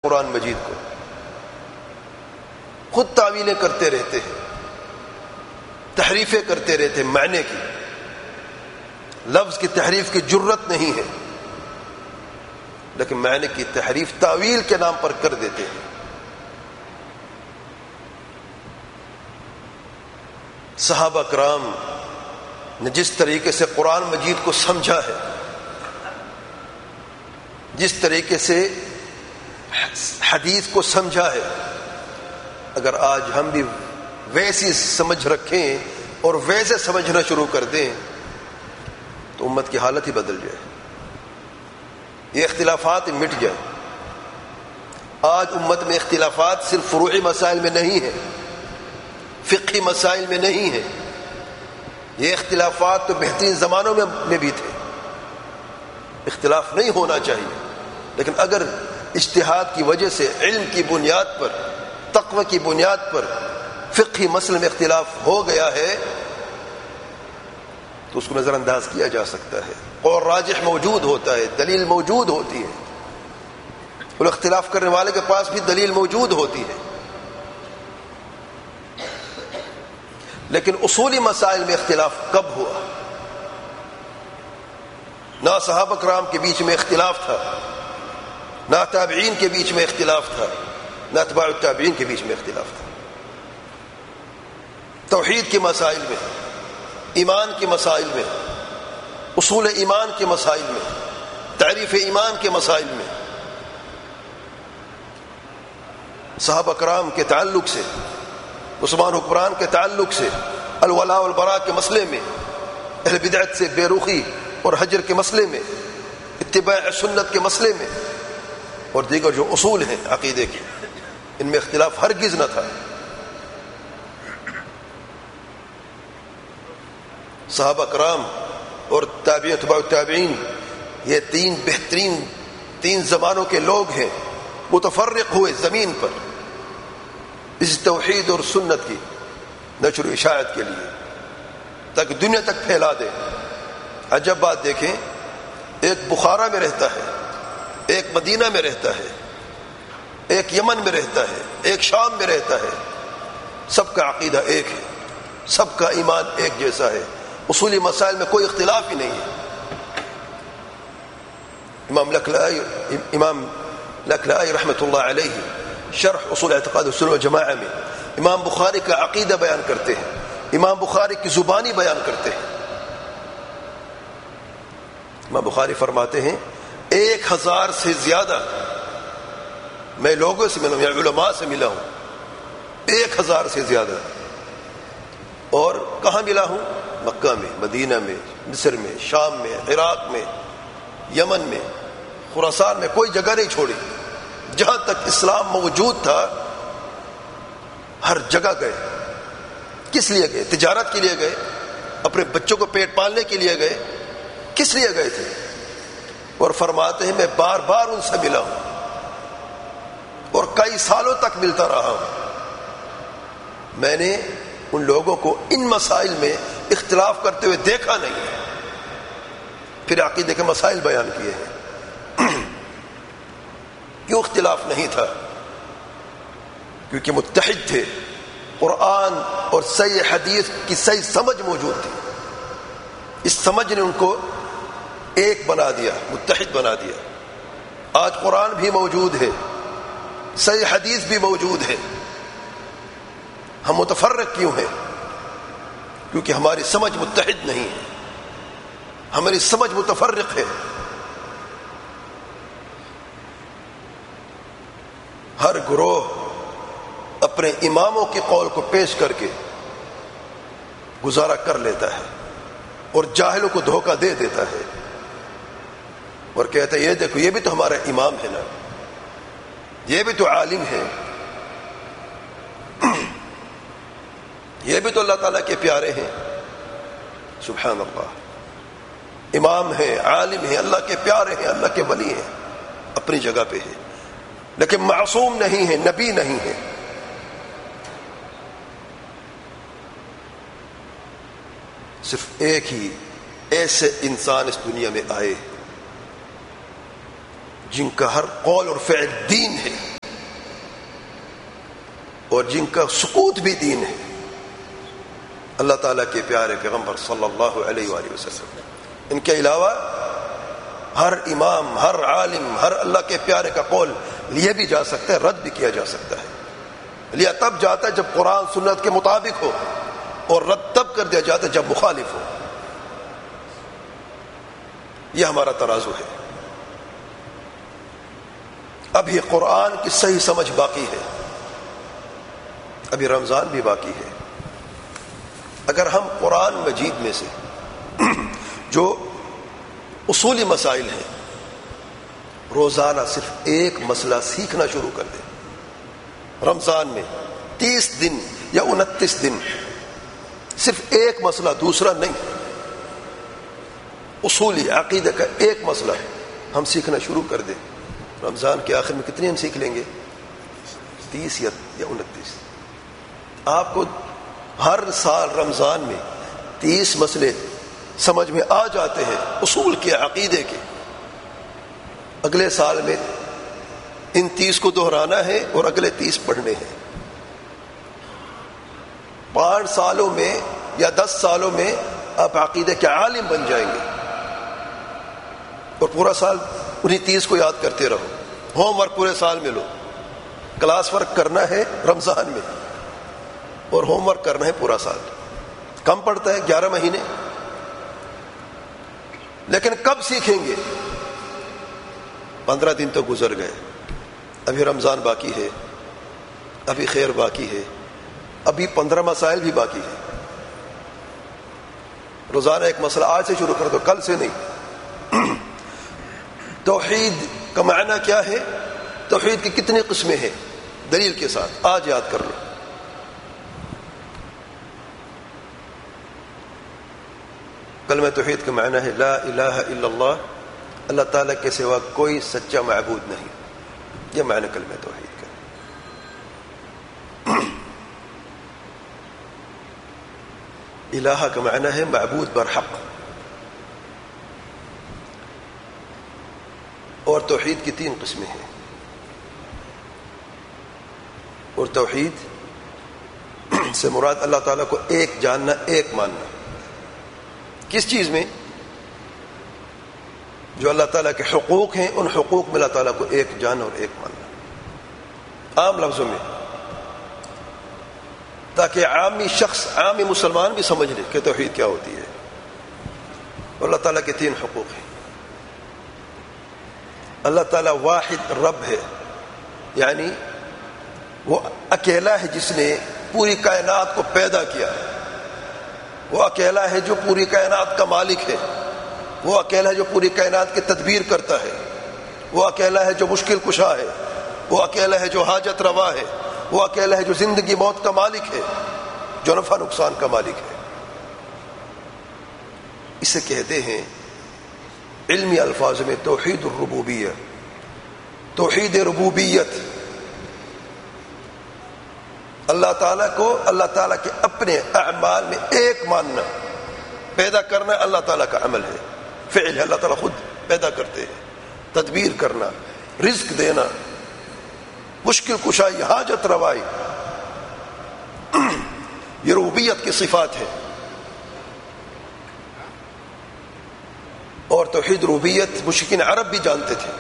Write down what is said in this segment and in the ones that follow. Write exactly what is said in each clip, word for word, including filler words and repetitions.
قرآن مجید کو، خود تعویلیں کرتے رہتے ہیں، تحریفیں کرتے رہتے ہیں، معنی کی، لفظ کی تحریف کی جرت نہیں ہے، لیکن معنی کی تحریف تعویل کے نام پر کر دیتے ہیں۔ صحابہ کرام نے جس طریقے سے قرآن مجید کو سمجھا ہے، جس طریقے سے حدیث کو سمجھا ہے، اگر آج ہم بھی ویسی سمجھ رکھیں اور ویسے سمجھنا شروع کر دیں تو امت کی حالت ہی بدل جائے، یہ اختلافات مٹ جائیں۔ آج امت میں اختلافات صرف فروعی مسائل میں نہیں ہیں، فقہی مسائل میں نہیں ہیں، یہ اختلافات تو بہترین زمانوں میں بھی تھے، اختلاف نہیں ہونا چاہیے، لیکن اگر اجتہاد کی وجہ سے علم کی بنیاد پر، تقوی کی بنیاد پر فقہی مسئلے میں اختلاف ہو گیا ہے تو اس کو نظر انداز کیا جا سکتا ہے، اور راجح موجود ہوتا ہے، دلیل موجود ہوتی ہے، اور اختلاف کرنے والے کے پاس بھی دلیل موجود ہوتی ہے، لیکن اصولی مسائل میں اختلاف کب ہوا؟ نہ صحابہ کرام کے بیچ میں اختلاف تھا، نہ تابعین کے بیچ میں اختلاف تھا، نہ اتباع التابعین کے بیچ میں اختلاف تھا۔ توحید کے مسائل میں، ایمان کے مسائل میں، اصول ایمان کے مسائل میں، تعریف ایمان کے مسائل میں صحابہ کرام کے تعلق سے، عثمان حکمران کے تعلق سے، الولاء والبراء کے مسئلے میں، اہل بدعت سے بے رخی اور حجر کے مسئلے میں، اتباع سنت کے مسئلے میں، اور دیگر جو اصول ہیں عقیدے کے، ان میں اختلاف ہرگز نہ تھا۔ صحابہ کرام اور تابعین اتباع التابعین یہ تین بہترین تین زمانوں کے لوگ ہیں، متفرق ہوئے زمین پر اس توحید اور سنت کی نشر و اشاعت کے لیے تاکہ دنیا تک پھیلا دے۔ عجب بات دیکھیں، ایک بخارا میں رہتا ہے، ایک مدینہ میں رہتا ہے، ایک یمن میں رہتا ہے، ایک شام میں رہتا ہے، سب کا عقیدہ ایک ہے، سب کا ایمان ایک جیسا ہے، اصولی مسائل میں کوئی اختلاف ہی نہیں ہے۔ امام لکلائی امام لکلائی رحمۃ اللہ علیہ شرح اصول اعتقاد السنہ والجماعہ میں امام بخاری کا عقیدہ بیان کرتے ہیں، امام بخاری کی زبانی بیان کرتے ہیں۔ امام بخاری فرماتے ہیں ایک ہزار سے زیادہ میں لوگوں سے ملا ہوں یا علماء سے ملا ہوں، ایک ہزار سے زیادہ، اور کہاں ملا ہوں؟ مکہ میں، مدینہ میں، مصر میں، شام میں، عراق میں، یمن میں، خراسان میں، کوئی جگہ نہیں چھوڑی، جہاں تک اسلام موجود تھا ہر جگہ گئے۔ کس لیے گئے؟ تجارت کے لیے گئے، اپنے بچوں کو پیٹ پالنے کے لیے گئے، کس لیے گئے تھے؟ اور فرماتے ہیں میں بار بار ان سے ملا ہوں اور کئی سالوں تک ملتا رہا ہوں، میں نے ان لوگوں کو ان مسائل میں اختلاف کرتے ہوئے دیکھا نہیں ہے۔ پھر عقیدے کے مسائل بیان کیے ہیں۔ کیوں اختلاف نہیں تھا؟ کیونکہ متحد تھے، قرآن اور صحیح حدیث کی صحیح سمجھ موجود تھی، اس سمجھ نے ان کو ایک بنا دیا، متحد بنا دیا۔ آج قرآن بھی موجود ہے، صحیح حدیث بھی موجود ہے، ہم متفرق کیوں ہیں؟ کیونکہ ہماری سمجھ متحد نہیں ہے، ہماری سمجھ متفرق ہے۔ ہر گروہ اپنے اماموں کے قول کو پیش کر کے گزارا کر لیتا ہے اور جاہلوں کو دھوکہ دے دیتا ہے اور کہتا ہے یہ دیکھو یہ بھی تو ہمارا امام ہے نا، یہ بھی تو عالم ہے، یہ بھی تو اللہ تعالیٰ کے پیارے ہیں۔ سبحان اللہ، امام ہے، عالم ہے، اللہ کے پیارے ہیں، اللہ کے ولی ہیں، اپنی جگہ پہ ہے، لیکن معصوم نہیں ہے، نبی نہیں ہے۔ صرف ایک ہی ایسے انسان اس دنیا میں آئے جن کا ہر قول اور فعل دین ہے، اور جن کا سکوت بھی دین ہے، اللہ تعالیٰ کے پیارے پیغمبر صلی اللہ علیہ وآلہ وسلم. ان کے علاوہ ہر امام، ہر عالم، ہر اللہ کے پیارے کا قول لیا بھی جا سکتا ہے، رد بھی کیا جا سکتا ہے. لیا تب جاتا ہے جب قرآن سنت کے مطابق ہو، اور رد تب کر دیا جاتا ہے جب مخالف ہو. یہ ہمارا ترازو ہے. ابھی قرآن کی صحیح سمجھ باقی ہے، ابھی رمضان بھی باقی ہے. اگر ہم قرآن مجید میں سے جو اصولی مسائل ہیں روزانہ صرف ایک مسئلہ سیکھنا شروع کر دیں، رمضان میں تیس دن یا انتیس دن صرف ایک مسئلہ، دوسرا نہیں، اصولی عقیدہ کا ایک مسئلہ ہم سیکھنا شروع کر دیں، رمضان کے آخر میں کتنے ہم سیکھ لیں گے؟ تیس یا انتیس. آپ کو ہر سال رمضان میں تیس مسئلے سمجھ میں آ جاتے ہیں اصول کے، عقیدے کے. اگلے سال میں ان تیس کو دہرانا ہے اور اگلے تیس پڑھنے ہیں. پانچ سالوں میں یا دس سالوں میں آپ عقیدے کے عالم بن جائیں گے، اور پورا سال انہیں تیس کو یاد کرتے رہو. ہوم ورک پورے سال میں لو، کلاس ورک کرنا ہے رمضان میں اور ہوم ورک کرنا ہے پورا سال. کم پڑتا ہے گیارہ مہینے، لیکن کب سیکھیں گے؟ پندرہ دن تو گزر گئے، ابھی رمضان باقی ہے، ابھی خیر باقی ہے، ابھی پندرہ مسائل بھی باقی ہے. روزانہ ایک مسئلہ آج سے شروع کر دو، کل سے نہیں. توحید کا معنی کیا ہے؟ توحید کی کتنی قسمیں ہیں؟ دلیل کے ساتھ آج یاد کر لو. کلمہ توحید کا معنی ہے لا الہ الا اللہ، اللہ تعالیٰ کے سوا کوئی سچا معبود نہیں. یہ معنی کلمہ توحید کا. الہ کا معنی ہے معبود برحق. اور توحید کی تین قسمیں ہیں. اور توحید سے مراد اللہ تعالیٰ کو ایک جاننا، ایک ماننا. کس چیز میں؟ جو اللہ تعالیٰ کے حقوق ہیں ان حقوق میں اللہ تعالیٰ کو ایک جاننا اور ایک ماننا، عام لفظوں میں، تاکہ عامی شخص، عامی مسلمان بھی سمجھ لے کہ توحید کیا ہوتی ہے. اور اللہ تعالیٰ کے تین حقوق ہیں. اللہ تعالیٰ واحد رب ہے، یعنی وہ اکیلا ہے جس نے پوری کائنات کو پیدا کیا ہے. وہ اکیلا ہے جو پوری کائنات کا مالک ہے. وہ اکیلا ہے جو پوری کائنات کی تدبیر کرتا ہے. وہ اکیلا ہے جو مشکل کشا ہے. وہ اکیلا ہے جو حاجت روا ہے. وہ اکیلا ہے جو زندگی موت کا مالک ہے، جو نفع نقصان کا مالک ہے. اسے کہتے ہیں علمی الفاظ میں توحید الربوبیہ، توحید ربوبیت. اللہ تعالیٰ کو اللہ تعالیٰ کے اپنے اعمال میں ایک ماننا. پیدا کرنا اللہ تعالیٰ کا عمل ہے، فعل ہے، اللہ تعالیٰ خود پیدا کرتے ہیں. تدبیر کرنا، رزق دینا، مشکل کشائی، حاجت روائی، یہ ربوبیت کی صفات ہے. اور توحید ربوبیت مشرکین عرب بھی جانتے تھے.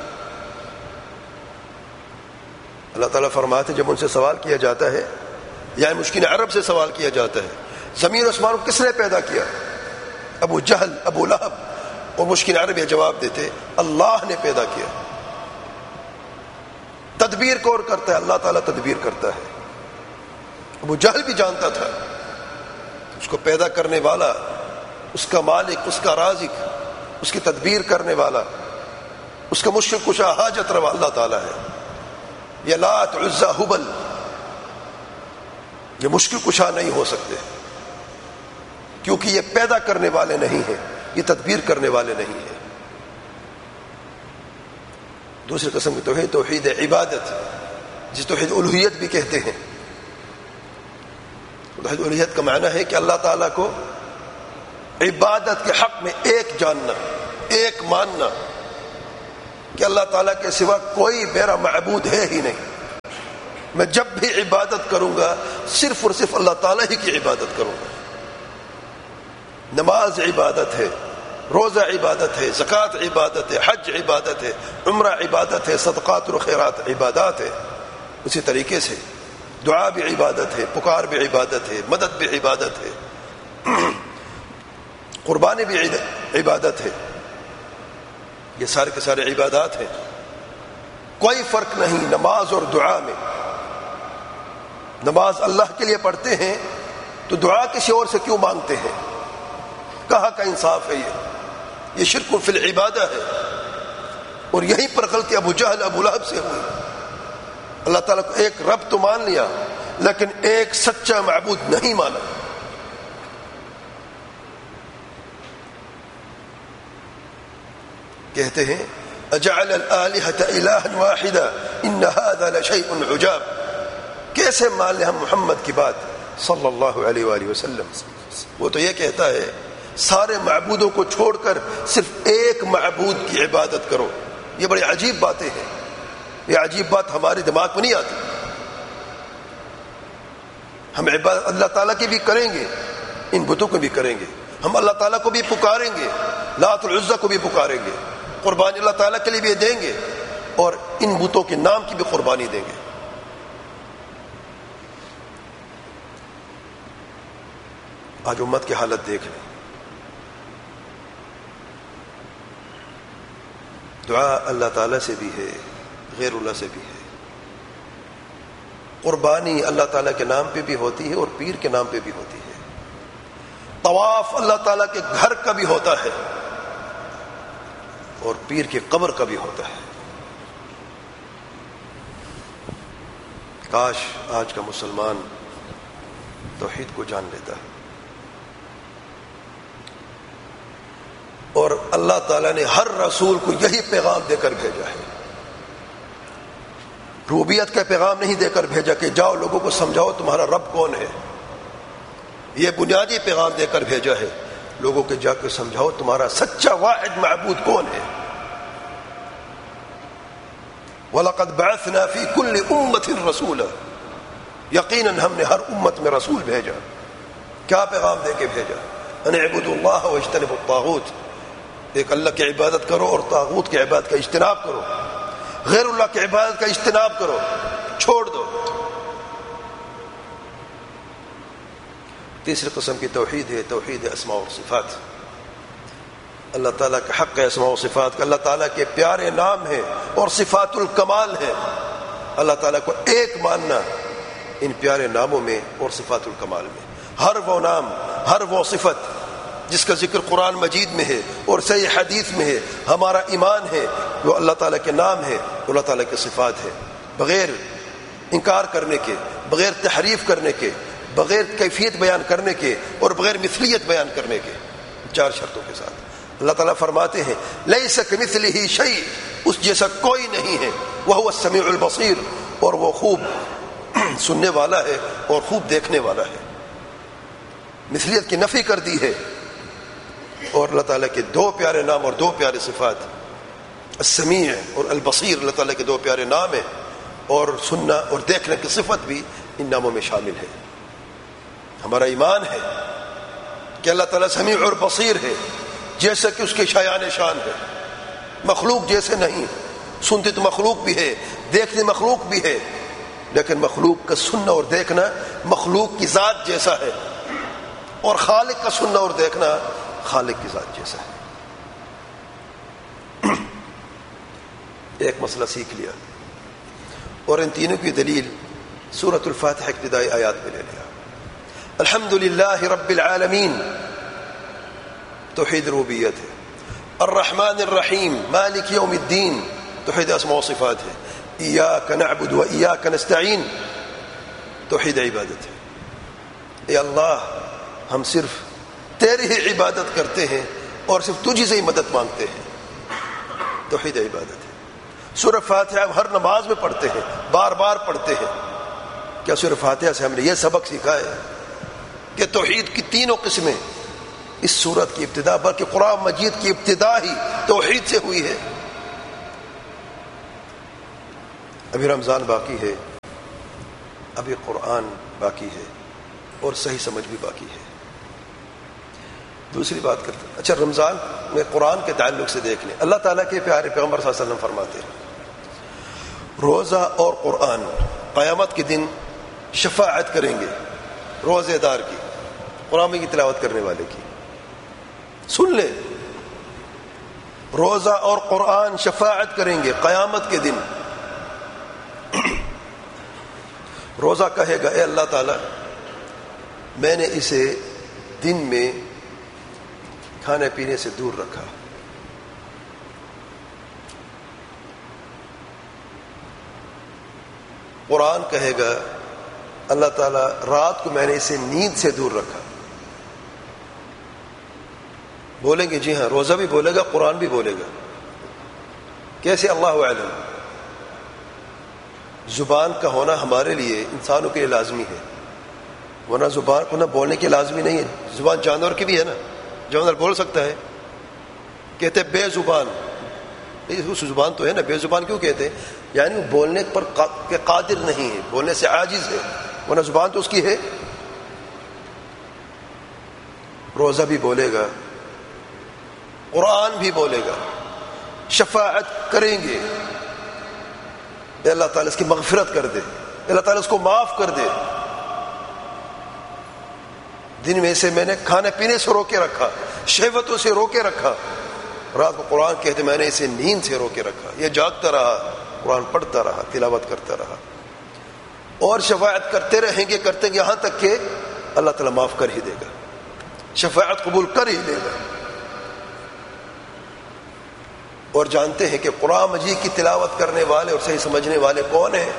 اللہ تعالیٰ فرماتے جب ان سے سوال کیا جاتا ہے، یا مشرکین عرب سے سوال کیا جاتا ہے زمین آسمان کو کس نے پیدا کیا؟ ابو جہل، ابو لہب اور مشرکین عرب یہ جواب دیتے اللہ نے پیدا کیا. تدبیر کون کرتا ہے؟ اللہ تعالیٰ تدبیر کرتا ہے. ابو جہل بھی جانتا تھا اس کو پیدا کرنے والا، اس کا مالک، اس کا رازق، اس کی تدبیر کرنے والا، اس کا مشکل کشا، حاجت روا اللہ تعالیٰ ہے. یہ لات، عزا، حبل یہ مشکل کشا نہیں ہو سکتے، کیونکہ یہ پیدا کرنے والے نہیں ہیں، یہ تدبیر کرنے والے نہیں ہیں. دوسری قسم کی توحید توحید عبادت، جس توحید الوہیت بھی کہتے ہیں. توحید الوہیت کا معنی ہے کہ اللہ تعالیٰ کو عبادت کے حق میں ایک جاننا، ایک ماننا کہ اللہ تعالیٰ کے سوا کوئی میرا معبود ہے ہی نہیں. میں جب بھی عبادت کروں گا صرف اور صرف اللہ تعالیٰ ہی کی عبادت کروں گا. نماز عبادت ہے، روزہ عبادت ہے، زکوٰۃ عبادت ہے، حج عبادت ہے، عمرہ عبادت ہے، صدقات و خیرات عبادات ہے. اسی طریقے سے دعا بھی عبادت ہے، پکار بھی عبادت ہے، مدد بھی عبادت ہے، قربانی بھی عبادت ہے. یہ سارے کے سارے عبادات ہیں. کوئی فرق نہیں نماز اور دعا میں. نماز اللہ کے لیے پڑھتے ہیں تو دعا کسی اور سے کیوں مانگتے ہیں؟ کہاں کا انصاف ہے؟ یہ یہ شرک فی العبادہ ہے. اور یہیں پر غلطی ابو جہل ابو لہب سے ہوئی. اللہ تعالیٰ کو ایک رب تو مان لیا لیکن ایک سچا معبود نہیں مانا. کہتے ہیں اجعل الآلہۃ الہا واحدا ان ھذا لشیء عجاب. کیسے مان لیں ہم محمد کی بات صلی اللہ علیہ وآلہ وسلم؟ وہ تو یہ کہتا ہے سارے معبودوں کو چھوڑ کر صرف ایک معبود کی عبادت کرو. یہ بڑی عجیب باتیں ہیں. یہ عجیب بات ہمارے دماغ میں نہیں آتی. ہم عبادت اللہ تعالیٰ کی بھی کریں گے، ان بتوں کو بھی کریں گے. ہم اللہ تعالیٰ کو بھی پکاریں گے، لات العزیٰ کو بھی پکاریں گے، قربانی اللہ تعالیٰ کے لیے بھی دیں گے اور ان بتوں کے نام کی بھی قربانی دیں گے. آج امت کی حالت دیکھ لیں. دعا اللہ تعالیٰ سے بھی ہے، غیر اللہ سے بھی ہے. قربانی اللہ تعالیٰ کے نام پہ بھی ہوتی ہے اور پیر کے نام پہ بھی ہوتی ہے. طواف اللہ تعالیٰ کے گھر کا بھی ہوتا ہے اور پیر کی قبر کا بھی ہوتا ہے. کاش آج کا مسلمان توحید کو جان لیتا ہے. اور اللہ تعالیٰ نے ہر رسول کو یہی پیغام دے کر بھیجا ہے. ربوبیت کا پیغام نہیں دے کر بھیجا کہ جاؤ لوگوں کو سمجھاؤ تمہارا رب کون ہے. یہ بنیادی پیغام دے کر بھیجا ہے لوگوں کے جا کے سمجھاؤ تمہارا سچا واحد معبود کون ہے. وَلَقَدْ بَعَثْنَا فِي كُلِّ أُمَّةٍ رَسُولًا. یقیناً ہم نے ہر امت میں رسول بھیجا. کیا پیغام دے کے بھیجا؟ ان اعبدوا اللہ واجتنبوا الطاغوت. ایک اللہ کی عبادت کرو اور طاغوت کی عبادت کا اجتناب کرو. غیر اللہ کی عبادت کا اجتناب کرو، چھوڑ دو. تیسری قسم کی توحید ہے توحید اسماء و صفات. اللہ تعالیٰ کا حق ہے اسماء و صفات کا. اللہ تعالیٰ کے پیارے نام ہیں اور صفات الکمال ہیں. اللہ تعالیٰ کو ایک ماننا ان پیارے ناموں میں اور صفات الکمال میں. ہر وہ نام، ہر وہ صفت جس کا ذکر قرآن مجید میں ہے اور صحیح حدیث میں ہے، ہمارا ایمان ہے وہ اللہ تعالیٰ کے نام ہے، اللہ تعالیٰ کے صفات ہے. بغیر انکار کرنے کے، بغیر تحریف کرنے کے، بغیر کیفیت بیان کرنے کے اور بغیر مثلیت بیان کرنے کے، چار شرطوں کے ساتھ. اللہ تعالیٰ فرماتے ہیں لیس کمثلہ شیء، اس جیسا کوئی نہیں ہے. وہو السمیع البصیر، اور وہ خوب سننے والا ہے اور خوب دیکھنے والا ہے. مثلیت کی نفی کر دی ہے. اور اللہ تعالیٰ کے دو پیارے نام اور دو پیارے صفات، السمیع اور البصیر، اللہ تعالیٰ کے دو پیارے نام ہیں اور سننا اور دیکھنے کی صفت بھی ان ناموں میں شامل ہے. ہمارا ایمان ہے کہ اللہ تعالیٰ سمیع اور بصیر ہے، جیسا کہ اس کے شایان شان ہے. مخلوق جیسے نہیں. سنتے تو مخلوق بھی ہے، دیکھتے مخلوق بھی ہے، لیکن مخلوق کا سننا اور دیکھنا مخلوق کی ذات جیسا ہے اور خالق کا سننا اور دیکھنا خالق کی ذات جیسا ہے. ایک مسئلہ سیکھ لیا اور ان تینوں کی دلیل سورۃ الفاتحہ ابتدائی آیات میں لے لیا. الحمد للہ رب العالمین توحید ربوبیت ہے. الرحمن الرحیم مالک یوم الدین توحید اسماء و صفات ہے. ایاک نعبد و ایاک نستعین توحید عبادت ہے. اے اللہ ہم صرف تیری ہی عبادت کرتے ہیں اور صرف تجھی سے ہی مدد مانگتے ہیں. توحید عبادت ہے. سورہ فاتحہ ہم ہر نماز میں پڑھتے ہیں، بار بار پڑھتے ہیں. کیا سورہ فاتحہ سے ہم نے یہ سبق سیکھا ہے کہ توحید کی تینوں قسمیں اس سورت کی ابتدا، بلکہ قرآن مجید کی ابتدا ہی توحید سے ہوئی ہے. ابھی رمضان باقی ہے، ابھی قرآن باقی ہے اور صحیح سمجھ بھی باقی ہے. دوسری بات کرتے ہیں, اچھا رمضان میں قرآن کے تعلق سے دیکھ لیں. اللہ تعالیٰ کے پیارے پیغمبر صلی اللہ علیہ وسلم فرماتے ہیں روزہ اور قرآن قیامت کے دن شفاعت کریں گے روزے دار کی, قرآن کی تلاوت کرنے والے کی. سن لے, روزہ اور قرآن شفاعت کریں گے قیامت کے دن. روزہ کہے گا اے اللہ تعالیٰ میں نے اسے دن میں کھانے پینے سے دور رکھا, قرآن کہے گا اللہ تعالیٰ رات کو میں نے اسے نیند سے دور رکھا. بولیں گے جی ہاں, روزہ بھی بولے گا قرآن بھی بولے گا. کیسے؟ اللہ اعلم. زبان کا ہونا ہمارے لیے انسانوں کے لیے لازمی ہے, ورنہ زبان کو نہ بولنے کے لازمی نہیں ہے. زبان جانور کی بھی ہے نا, جانور بول سکتا ہے. کہتے بے زبان, اس زبان تو ہے نا, بے زبان کیوں کہتے ہیں؟ یعنی وہ بولنے پر قادر نہیں ہے, بولنے سے عاجز ہے, ورنہ زبان تو اس کی ہے. روزہ بھی بولے گا قرآن بھی بولے گا, شفاعت کریں گے اے اللہ تعالیٰ اس کی مغفرت کر دے, اللہ تعالیٰ اس کو معاف کر دے. دن میں سے میں نے کھانے پینے سے روکے رکھا, شہوتوں سے روکے رکھا. رات کو قرآن کہتے میں نے اسے نیند سے روکے رکھا, یہ جاگتا رہا, قرآن پڑھتا رہا, تلاوت کرتا رہا. اور شفاعت کرتے رہیں گے کرتے گے یہاں تک کہ اللہ تعالیٰ معاف کر ہی دے گا, شفاعت قبول کر ہی لے گا. اور جانتے ہیں کہ قرآن مجید کی تلاوت کرنے والے اور صحیح سمجھنے والے کون ہیں؟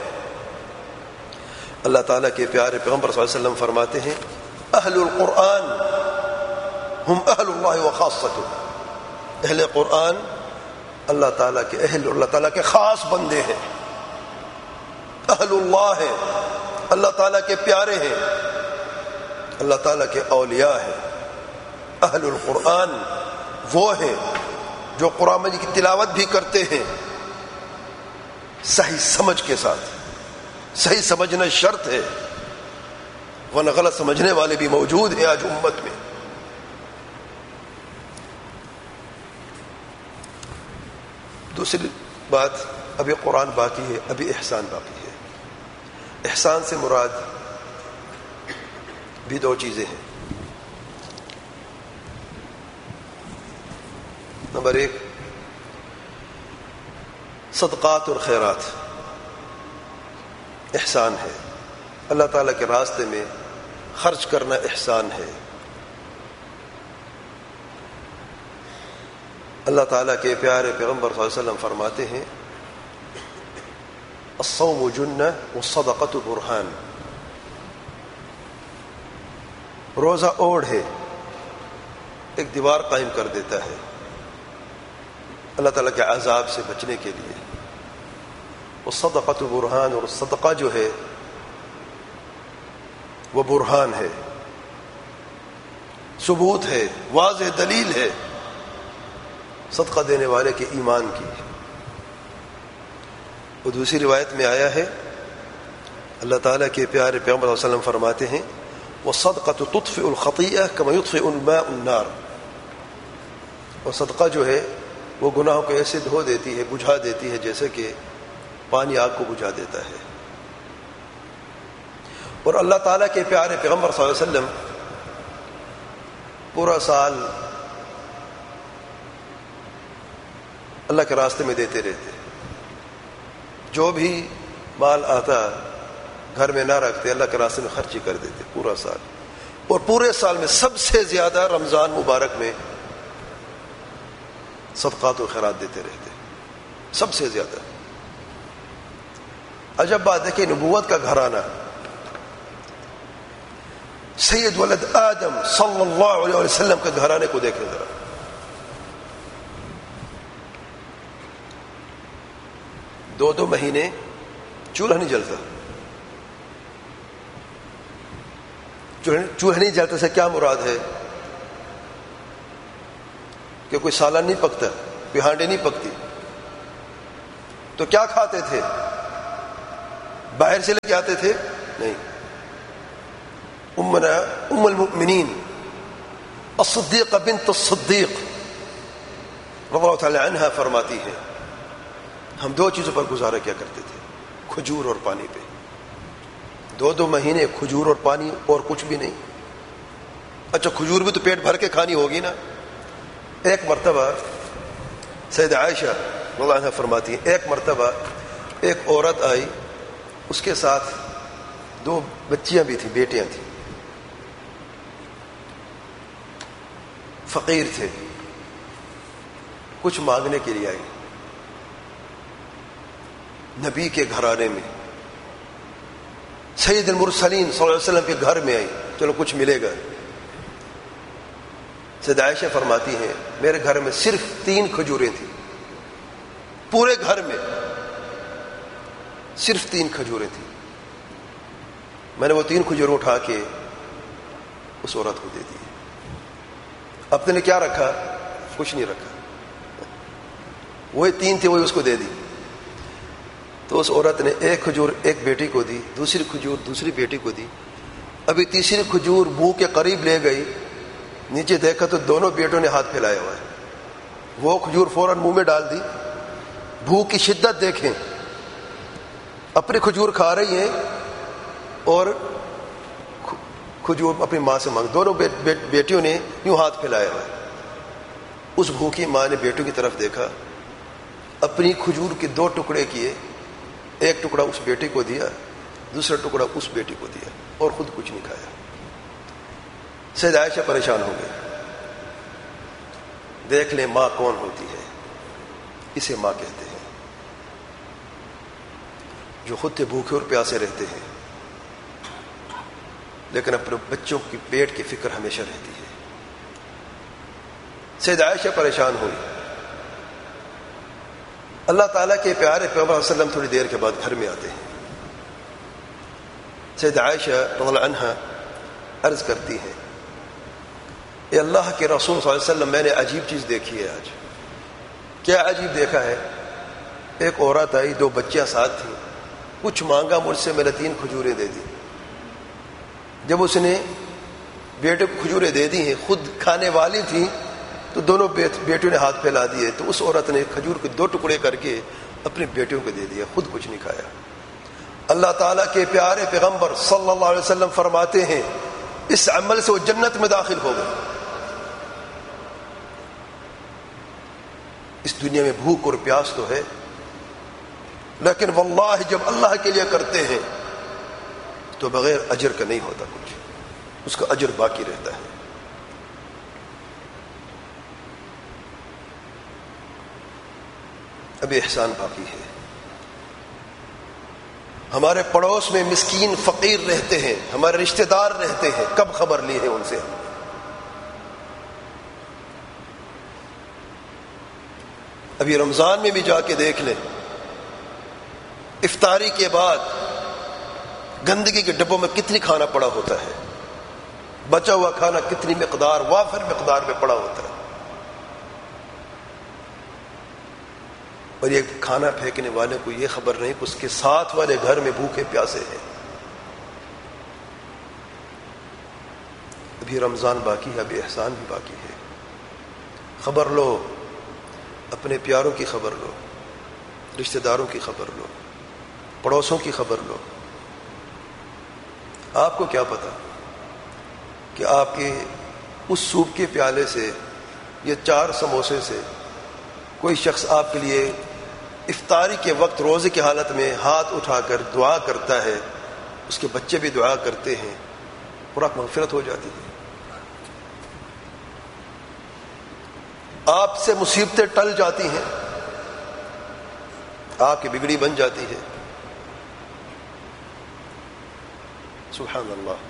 اللہ تعالیٰ کے پیارے پیغمبر صلی اللہ علیہ وسلم فرماتے ہیں اہل القرآن ہم اہل اللہ و خاصتہ. اہل قرآن اللہ تعالیٰ کے اہل, اللہ تعالیٰ کے خاص بندے ہیں. اہل اللہ ہیں, اللہ تعالیٰ کے پیارے ہیں, اللہ تعالیٰ کے اولیاء ہیں. اہل القرآن وہ ہیں جو قرآن مجید کی تلاوت بھی کرتے ہیں صحیح سمجھ کے ساتھ. صحیح سمجھنا شرط ہے, ورنہ غلط سمجھنے والے بھی موجود ہیں آج امت میں. دوسری بات, ابھی قرآن باقی ہے, ابھی احسان باقی ہے. احسان سے مراد بھی دو چیزیں ہیں. نمبر ایک صدقات اور خیرات احسان ہے, اللہ تعالیٰ کے راستے میں خرچ کرنا احسان ہے. اللہ تعالیٰ کے پیارے پیغمبر صلی اللہ علیہ وسلم فرماتے ہیں الصوم جنہ والصدقۃ برہان. روزہ اوڑھ ہے, ایک دیوار قائم کر دیتا ہے اللہ تعالیٰ کے عذاب سے بچنے کے لیے. والصدقۃ برہان, اور صدقہ جو ہے وہ برہان ہے, ثبوت ہے, واضح دلیل ہے صدقہ دینے والے کے ایمان کی. وہ دوسری روایت میں آیا ہے اللہ تعالیٰ کے پیارے پیغمبر صلی اللہ علیہ وسلم فرماتے ہیں والصدقۃ تطفئ الخطیئہ کما یطفئ الماء النار. اور صدقہ جو ہے وہ گناہوں کو ایسے دھو دیتی ہے, بجھا دیتی ہے جیسے کہ پانی آگ کو بجھا دیتا ہے. اور اللہ تعالیٰ کے پیارے پیغمبر صلی اللہ علیہ وسلم پورا سال اللہ کے راستے میں دیتے رہتے, جو بھی مال آتا گھر میں نہ رکھتے, اللہ کے راستے میں خرچ ہی کر دیتے پورا سال. اور پورے سال میں سب سے زیادہ رمضان مبارک میں صدقات و خیرات دیتے رہتے, سب سے زیادہ. عجب بات ہے کہ نبوت کا گھرانہ سید ولد آدم صلی اللہ علیہ وسلم کے گھرانے کو دیکھیں ذرا. دو دو مہینے چولہا نہیں جلتا. چولہا نہیں جلتا سے کیا مراد ہے؟ کہ کوئی سالن نہیں پکتا, کوئی ہانڈی نہیں پکتی. تو کیا کھاتے تھے؟ باہر سے لے کے آتے تھے نہیں، امنا ام المؤمنین الصدیقہ بنت الصدیق رضی اللہ تعالی عنہا فرماتی ہے ہم دو چیزوں پر گزارا کیا کرتے تھے، کھجور اور پانی پہ. دو دو مہینے کھجور اور پانی اور کچھ بھی نہیں. اچھا کھجور بھی تو پیٹ بھر کے کھانی ہوگی نا. ایک مرتبہ سیدہ عائشہ رضی اللہ عنہا فرماتی ہے ایک مرتبہ ایک عورت آئی، اس کے ساتھ دو بچیاں بھی تھیں، بیٹیاں تھیں، فقیر تھے، کچھ مانگنے کے لیے آئی نبی کے گھرانے میں، سید المرسلین صلی اللہ علیہ وسلم کے گھر میں آئی، چلو کچھ ملے گا. سیدہ عائشہ فرماتی ہیں میرے گھر میں صرف تین کھجوریں تھیں، پورے گھر میں صرف تین کھجوریں تھیں. میں نے وہ تین کھجوریں اٹھا کے اس عورت کو دے دی. اپنے نے کیا رکھا؟ کچھ نہیں رکھا، وہی تین تھے وہی اس کو دے دی. تو اس عورت نے ایک کھجور ایک بیٹی کو دی، دوسری کھجور دوسری بیٹی کو دی. ابھی تیسری کھجور منہ کے قریب لے گئی، نیچے دیکھا تو دونوں بیٹوں نے ہاتھ پھیلایا ہوا ہے. وہ کھجور فوراً منہ میں ڈال دی. بھوک کی شدت دیکھیں، اپنی کھجور کھا رہی ہیں اور کھجور اپنی ماں سے مانگ. دونوں بیٹیوں نے یوں ہاتھ پھیلایا ہوا ہے. اس بھوکی ماں نے بیٹوں کی طرف دیکھا، اپنی کھجور کے دو ٹکڑے کیے، ایک ٹکڑا اس بیٹی کو دیا، دوسرا ٹکڑا اس بیٹی کو دیا، اور خود کچھ نہیں کھایا. سیدہ عائشہ پریشان ہو گئی. دیکھ لیں ماں کون ہوتی ہے، اسے ماں کہتے ہیں، جو خود سے بھوکے اور پیاسے رہتے ہیں لیکن اپنے بچوں کی پیٹ کی فکر ہمیشہ رہتی ہے. سیدہ عائشہ پریشان ہوئی. اللہ تعالیٰ کے پیارے پیغمبر صلی اللہ علیہ وسلم تھوڑی دیر کے بعد گھر میں آتے ہیں. سیدہ عائشہ رضی اللہ عنہا عرض کرتی ہیں اے اللہ کے رسول صلی اللہ علیہ وسلم میں نے عجیب چیز دیکھی ہے آج. کیا عجیب دیکھا ہے؟ ایک عورت آئی، دو بچیاں ساتھ تھیں، کچھ مانگا مجھ سے، میں نے تین کھجوریں دے دی. جب اس نے بیٹے کو کھجوریں دے دی ہیں، خود کھانے والی تھیں، تو دونوں بیٹیوں نے ہاتھ پھیلا دیے. تو اس عورت نے کھجور کے دو ٹکڑے کر کے اپنی بیٹیوں کو دے دیا، خود کچھ نہیں کھایا. اللہ تعالیٰ کے پیارے پیغمبر صلی اللہ علیہ وسلم فرماتے ہیں اس عمل سے وہ جنت میں داخل ہو گئے. اس دنیا میں بھوک اور پیاس تو ہے، لیکن واللہ جب اللہ کے لیے کرتے ہیں تو بغیر اجر کا نہیں ہوتا کچھ، اس کا اجر باقی رہتا ہے. ابھی احسان باقی ہے. ہمارے پڑوس میں مسکین فقیر رہتے ہیں، ہمارے رشتہ دار رہتے ہیں، کب خبر لی ہے ان سے؟ ابھی رمضان میں بھی جا کے دیکھ لیں، افطاری کے بعد گندگی کے ڈبوں میں کتنی کھانا پڑا ہوتا ہے، بچا ہوا کھانا کتنی مقدار، وافر مقدار میں پڑا ہوتا ہے. اور یہ کھانا پھینکنے والے کو یہ خبر نہیں کہ اس کے ساتھ والے گھر میں بھوکے پیاسے ہیں. ابھی رمضان باقی ہے، ابھی احسان بھی باقی ہے. خبر لو، اپنے پیاروں کی خبر لو، رشتہ داروں کی خبر لو، پڑوسوں کی خبر لو. آپ کو کیا پتا کہ آپ کے اس سوپ کے پیالے سے یا چار سموسے سے کوئی شخص آپ کے لیے افطاری کے وقت روزے کی حالت میں ہاتھ اٹھا کر دعا کرتا ہے، اس کے بچے بھی دعا کرتے ہیں، پورا مغفرت ہو جاتی ہے. آپ سے مصیبتیں ٹل جاتی ہیں، آپ کی بگڑی بن جاتی ہے. سبحان اللہ.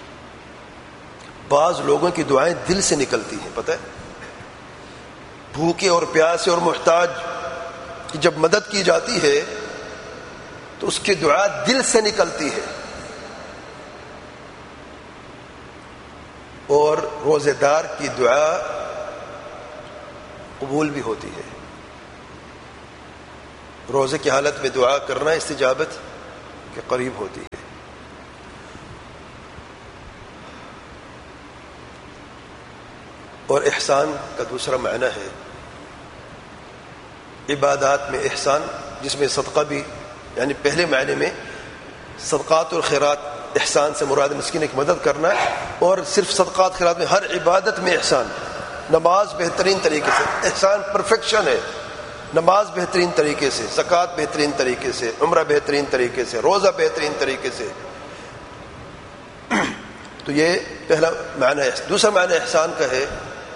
بعض لوگوں کی دعائیں دل سے نکلتی ہیں، پتہ ہے، بھوکے اور پیاسے اور محتاج کی جب مدد کی جاتی ہے تو اس کی دعا دل سے نکلتی ہے. اور روزے دار کی دعا قبول بھی ہوتی ہے. روزے کی حالت میں دعا کرنا استجابت کے قریب ہوتی ہے. اور احسان کا دوسرا معنی ہے عبادات میں احسان، جس میں صدقہ بھی، یعنی پہلے معنی میں صدقات اور خیرات احسان سے مراد مسکین کی مدد کرنا ہے، اور صرف صدقات خیرات میں ہر عبادت میں احسان، نماز بہترین طریقے سے، احسان پرفیکشن ہے، نماز بہترین طریقے سے، زکوٰۃ بہترین طریقے سے، عمرہ بہترین طریقے سے، روزہ بہترین طریقے سے. تو یہ پہلا معنی ہے. دوسرا معنی احسان کا ہے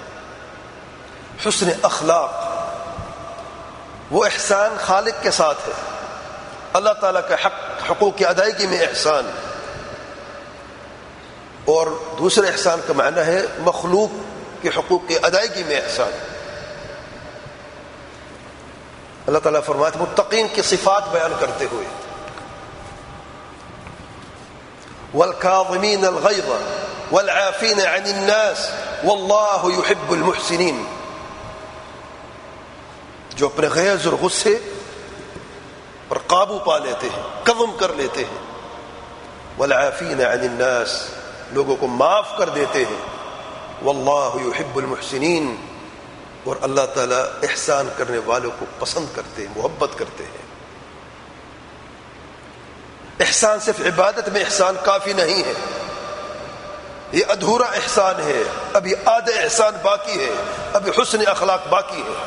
حسن اخلاق. وہ احسان خالق کے ساتھ ہے، اللہ تعالیٰ کا حق حقوق کی ادائیگی میں احسان. اور دوسرے احسان کا معنی ہے مخلوق کے حقوق کی ادائیگی میں احسان. اللہ تعالیٰ فرماتے ہیں متقین کی صفات بیان کرتے ہوئے والکاظمین الغیظ والعافین عن الناس واللہ یحب المحسنین، جو اپنے غیظ اور غصے پر قابو پا لیتے ہیں، قدم کر لیتے ہیں، والعافین عن الناس، لوگوں کو معاف کر دیتے ہیں، واللہ یحب المحسنین، اور اللہ تعالیٰ احسان کرنے والوں کو پسند کرتے ہیں، محبت کرتے ہیں. احسان صرف عبادت میں احسان کافی نہیں ہے، یہ ادھورا احسان ہے، ابھی آدھا احسان باقی ہے، ابھی حسن اخلاق باقی ہے.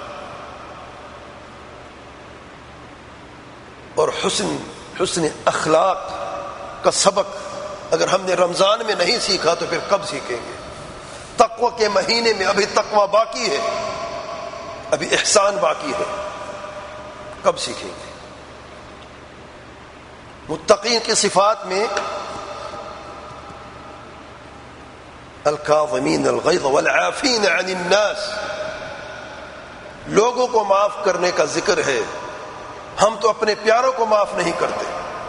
اور حسن حسن اخلاق کا سبق اگر ہم نے رمضان میں نہیں سیکھا تو پھر کب سیکھیں گے؟ تقوی کے مہینے میں ابھی تقوی باقی ہے، ابھی احسان باقی ہے، کب سیکھیں گے؟ متقین کی صفات میں الکاظمین الغیظ والعافین عن الناس، لوگوں کو معاف کرنے کا ذکر ہے. ہم تو اپنے پیاروں کو معاف نہیں کرتے،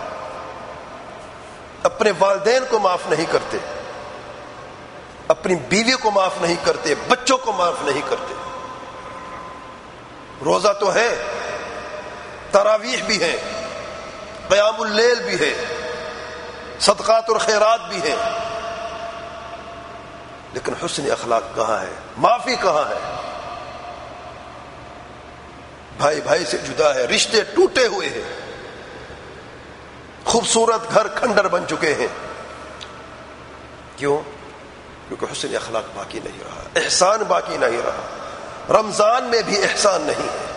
اپنے والدین کو معاف نہیں کرتے، اپنی بیوی کو معاف نہیں کرتے، بچوں کو معاف نہیں کرتے. روزہ تو ہے، تراویح بھی ہے، قیام اللیل بھی ہے، صدقات اور خیرات بھی ہے، لیکن حسن اخلاق کہاں ہے؟ معافی کہاں ہے؟ بھائی بھائی سے جدا ہے، رشتے ٹوٹے ہوئے ہیں، خوبصورت گھر کھنڈر بن چکے ہیں. کیوں؟ کیونکہ حسن اخلاق باقی نہیں رہا، احسان باقی نہیں رہا. رمضان میں بھی احسان نہیں ہے.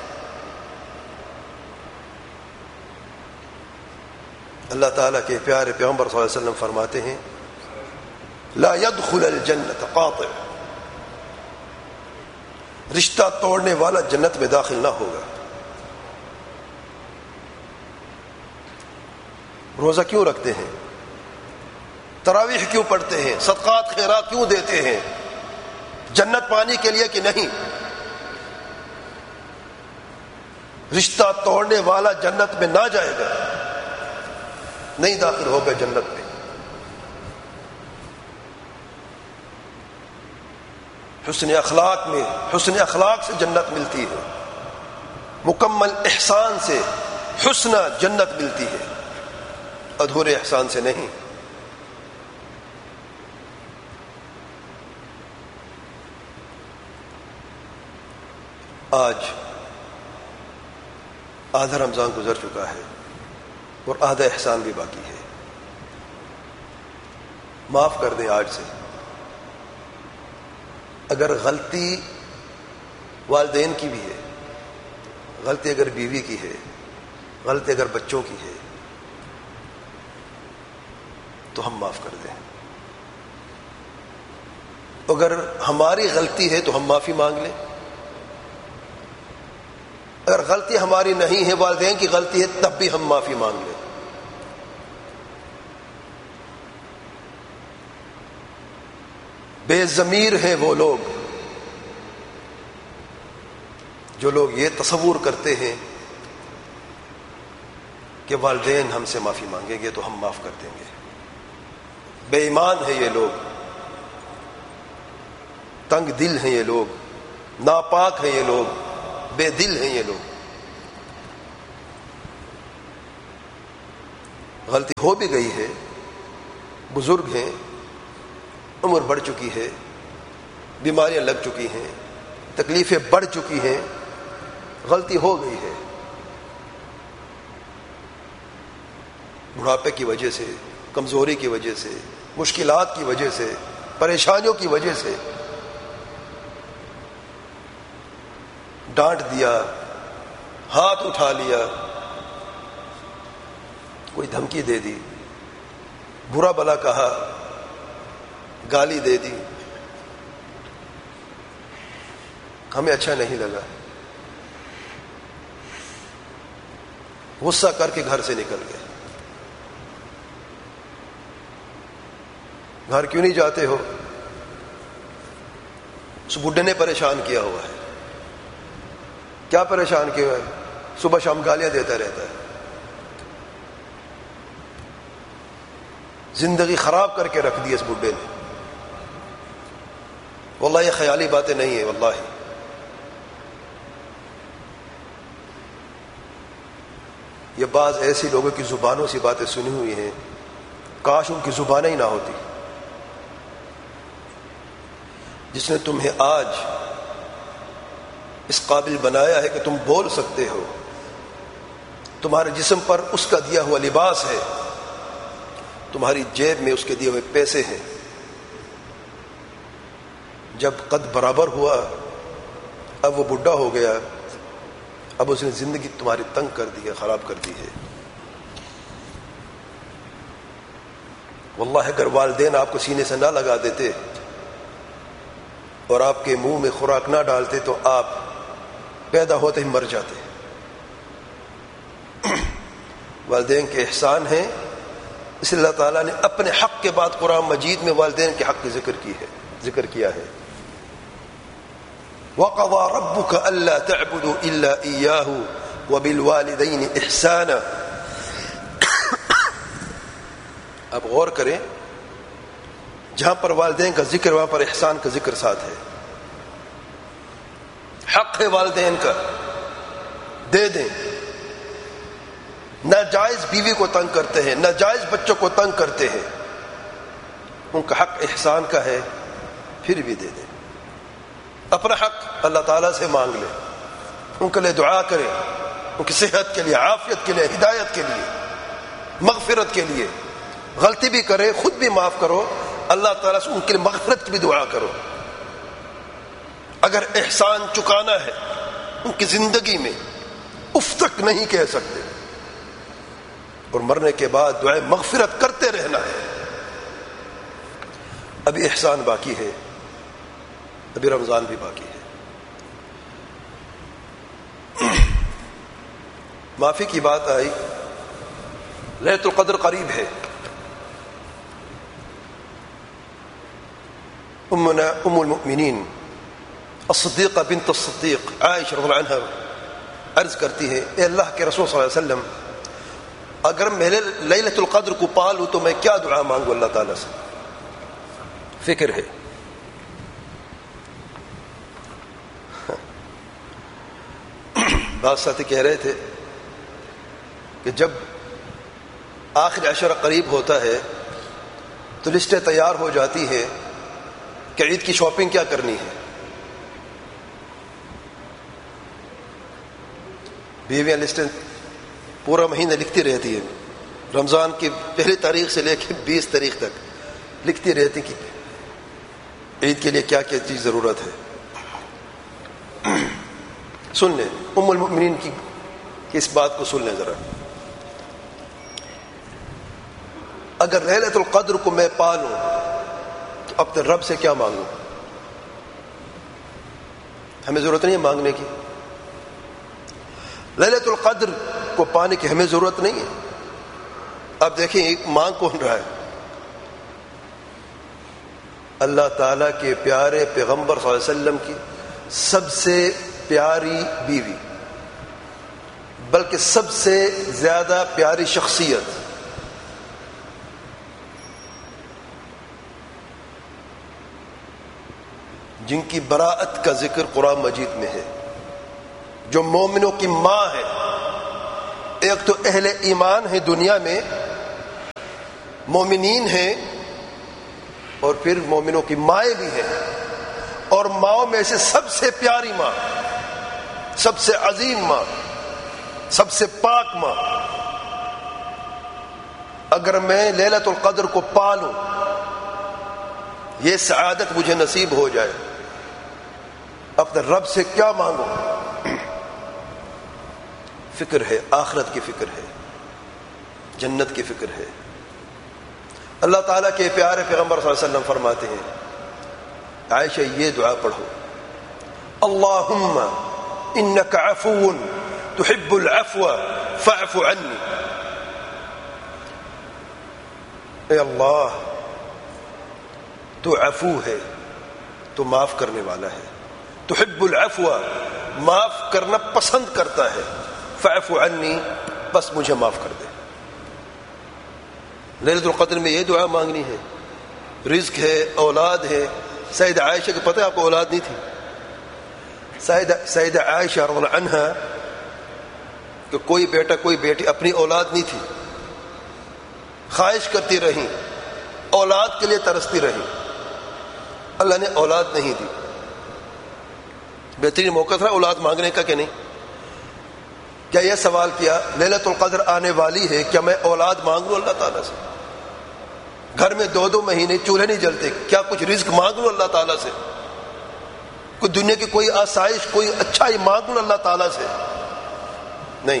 اللہ تعالیٰ کے پیارے پیغمبر صلی اللہ علیہ وسلم فرماتے ہیں لا يدخل الجنت قاطع، رشتہ توڑنے والا جنت میں داخل نہ ہوگا. روزہ کیوں رکھتے ہیں؟ تراویح کیوں پڑھتے ہیں؟ صدقات خیرات کیوں دیتے ہیں؟ جنت پانے کے لیے کہ نہیں؟ رشتہ توڑنے والا جنت میں نہ جائے گا، نہیں داخل ہوگا جنت میں. حسن اخلاق میں، حسن اخلاق سے جنت ملتی ہے، مکمل احسان سے حسن جنت ملتی ہے، ادھورے احسان سے نہیں. آج آدھا رمضان گزر چکا ہے اور آدھا احسان بھی باقی ہے. معاف کر دیں آج سے. اگر غلطی والدین کی بھی ہے، غلطی اگر بیوی کی ہے، غلطی اگر بچوں کی ہے، تو ہم معاف کر دیں. اگر ہماری غلطی ہے تو ہم معافی مانگ لیں. اگر غلطی ہماری نہیں ہے، والدین کی غلطی ہے، تب بھی ہم معافی مانگ لیں. بے ضمیر ہیں وہ لوگ جو لوگ یہ تصور کرتے ہیں کہ والدین ہم سے معافی مانگیں گے تو ہم معاف کر دیں گے. بے ایمان ہیں یہ لوگ، تنگ دل ہیں یہ لوگ، ناپاک ہیں یہ لوگ، بے دل ہیں یہ لوگ. غلطی ہو بھی گئی ہے، بزرگ ہیں، عمر بڑھ چکی ہے، بیماریاں لگ چکی ہیں، تکلیفیں بڑھ چکی ہیں، غلطی ہو گئی ہے، بڑھاپے کی وجہ سے، کمزوری کی وجہ سے، مشکلات کی وجہ سے، پریشانیوں کی وجہ سے ڈانٹ دیا، ہاتھ اٹھا لیا، کوئی دھمکی دے دی، برا بھلا کہا، گالی دے دی، ہمیں اچھا نہیں لگا، غصہ کر کے گھر سے نکل گئے۔ گھر کیوں نہیں جاتے ہو؟ اس بڈھے نے پریشان کیا ہوا ہے۔ کیا پریشان کیا ہوا ہے؟ صبح شام گالیاں دیتا رہتا ہے، زندگی خراب کر کے رکھ دی اس بڈھے نے۔ واللہ یہ خیالی باتیں نہیں ہیں، واللہ یہ بعض ایسی لوگوں کی زبانوں سے باتیں سنی ہوئی ہیں، کاش ان کی زبانیں ہی نہ ہوتی۔ جس نے تمہیں آج اس قابل بنایا ہے کہ تم بول سکتے ہو، تمہارے جسم پر اس کا دیا ہوا لباس ہے، تمہاری جیب میں اس کے دیے ہوئے پیسے ہیں، جب قد برابر ہوا، اب وہ بڈھا ہو گیا، اب اس نے زندگی تمہاری تنگ کر دی ہے، خراب کر دی ہے۔ واللہ اگر والدین آپ کو سینے سے نہ لگا دیتے اور آپ کے منہ میں خوراک نہ ڈالتے تو آپ پیدا ہوتے ہی مر جاتے۔ والدین کے احسان ہیں، اس لیے اللہ تعالیٰ نے اپنے حق کے بعد قرآن مجید میں والدین کے حق کی ذکر کی ہے ذکر کیا ہے۔ وَقَضَى رَبُّكَ أَلَّا تَعْبُدُوا إِلَّا إِيَّاهُ وَبِالْوَالِدَيْنِ إِحْسَانًا۔ اب غور کریں، جہاں پر والدین کا ذکر وہاں پر احسان کا ذکر ساتھ ہے۔ حق ہے والدین کا، دے دیں۔ ناجائز بیوی کو تنگ کرتے ہیں، ناجائز بچوں کو تنگ کرتے ہیں، ان کا حق احسان کا ہے، پھر بھی دے دیں۔ اپنا حق اللہ تعالیٰ سے مانگ لیں، ان کے لیے دعا کریں، ان کی صحت کے لیے، عافیت کے لیے، ہدایت کے لیے، مغفرت کے لیے۔ غلطی بھی کرے خود بھی معاف کرو، اللہ تعالیٰ سے ان کے لیے مغفرت کی بھی دعا کرو۔ اگر احسان چکانا ہے ان کی زندگی میں، اف تک نہیں کہہ سکتے، اور مرنے کے بعد دعائے مغفرت کرتے رہنا ہے۔ ابھی احسان باقی ہے، ابھی رمضان بھی باقی ہے۔ معافی کی بات آئی، لیلۃ القدر قریب ہے۔ امنا ام المؤمنین الصدیقہ بنت الصدیق عائشہ رضی اللہ عنہا عرض کرتی ہے، اے اللہ کے رسول صلی اللہ علیہ وسلم، اگر میں لیلۃ القدر کو پالوں تو میں کیا دعا مانگوں اللہ تعالیٰ سے؟ فکر ہے۔ بعض ساتھی کہہ رہے تھے کہ جب آخر عشرہ قریب ہوتا ہے تو لسٹیں تیار ہو جاتی ہیں کہ عید کی شاپنگ کیا کرنی ہے۔ بیویاں لسٹیں پورا مہینہ لکھتی رہتی ہیں، رمضان کی پہلی تاریخ سے لے کے بیس تاریخ تک لکھتی رہتی کہ عید کے لیے کیا کیا چیز ضرورت ہے۔ سن لیں ام المؤمنین کی اس بات کو، سن لیں ذرا۔ اگر لیلۃ القدر کو میں پالوں تو اپنے رب سے کیا مانگوں؟ ہمیں ضرورت نہیں ہے مانگنے کی، لیلۃ القدر کو پانے کی ہمیں ضرورت نہیں ہے۔ اب دیکھیں ایک مانگ کون رہا ہے؟ اللہ تعالیٰ کے پیارے پیغمبر صلی اللہ علیہ وسلم کی سب سے پیاری بیوی، بلکہ سب سے زیادہ پیاری شخصیت، جن کی براءت کا ذکر قرآن مجید میں ہے، جو مومنوں کی ماں ہے۔ ایک تو اہل ایمان ہے دنیا میں، مومنین ہیں، اور پھر مومنوں کی مائیں بھی ہیں، اور ماؤں میں سے سب سے پیاری ماں، سب سے عظیم ماں، سب سے پاک ماں، اگر میں لیلۃ القدر کو پالوں، یہ سعادت مجھے نصیب ہو جائے، اپنے رب سے کیا مانگوں؟ فکر ہے، آخرت کی فکر ہے، جنت کی فکر ہے۔ اللہ تعالیٰ کے پیارے پیغمبر صلی اللہ علیہ وسلم فرماتے ہیں، عائشہ یہ دعا پڑھو، اللہم انک عفو تحب العفو فاعف عنی۔ اے اللہ، تو عفو ہے، تو معاف کرنے والا ہے، تحب العفو، معاف کرنا پسند کرتا ہے، فاعف عنی، بس مجھے معاف کر دے۔ لیلۃ القدر میں یہ دعا مانگنی ہے، رزق ہے، اولاد ہے۔ سیدہ عائشہ کو پتہ ہے آپ کو اولاد نہیں تھی؟ سیدہ سیدہ عائشہ رضی اللہ عنہا کہ کوئی بیٹا کوئی بیٹی، اپنی اولاد نہیں تھی، خواہش کرتی رہیں، اولاد کے لیے ترستی رہیں، اللہ نے اولاد نہیں دی۔ بہترین موقع تھا اولاد مانگنے کا کہ نہیں؟ کیا یہ سوال کیا لیلۃ القدر آنے والی ہے، کیا میں اولاد مانگ لوں اللہ تعالیٰ سے؟ گھر میں دو دو مہینے چولہے نہیں جلتے، کیا کچھ رزق مانگ لوں اللہ تعالیٰ سے؟ کوئی دنیا کی کوئی آسائش، کوئی اچھائی مانگ لوں اللہ تعالیٰ سے؟ نہیں،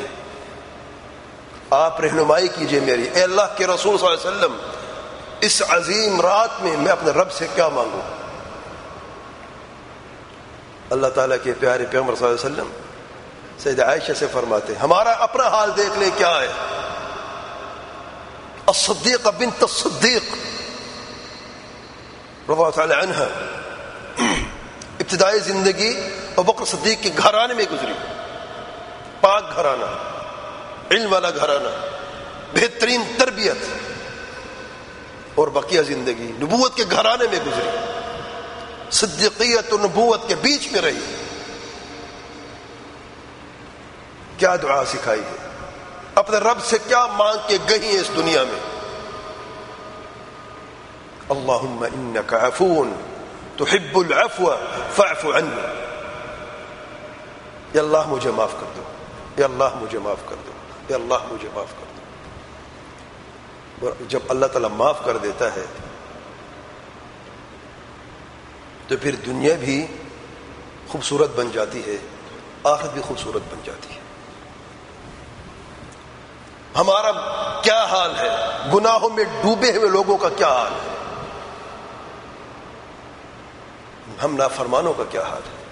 آپ رہنمائی کیجئے میری، اے اللہ کے رسول صلی اللہ علیہ وسلم، اس عظیم رات میں میں اپنے رب سے کیا مانگوں؟ اللہ تعالیٰ کے پیارے پیغمبر صلی اللہ علیہ وسلم سیدہ عائشہ سے فرماتے ہیں، ہمارا اپنا حال دیکھ لے کیا ہے۔ الصدیقہ بنت الصدیق رضی اللہ تعالی عنہا ابتدائی زندگی ابوبکر صدیق کے گھرانے میں گزری، پاک گھرانہ، علم والا گھرانہ، بہترین تربیت، اور بقیہ زندگی نبوت کے گھرانے میں گزری، صدیقیت اور نبوت کے بیچ میں رہی۔ کیا دعا سکھائی ہے، اپنے رب سے کیا مانگ کے گئی ہیں اس دنیا میں؟ اللہم انک عفو تحب العفو فاعف عنی، یا اللہ مجھے معاف کر دو، یا اللہ مجھے معاف کر دو، یا اللہ مجھے معاف کر دو۔ اور جب اللہ تعالیٰ معاف کر دیتا ہے تو پھر دنیا بھی خوبصورت بن جاتی ہے، آخرت بھی خوبصورت بن جاتی ہے۔ ہمارا کیا حال ہے، گناہوں میں ڈوبے ہوئے لوگوں کا کیا حال ہے، ہم نافرمانوں کا کیا حال ہے؟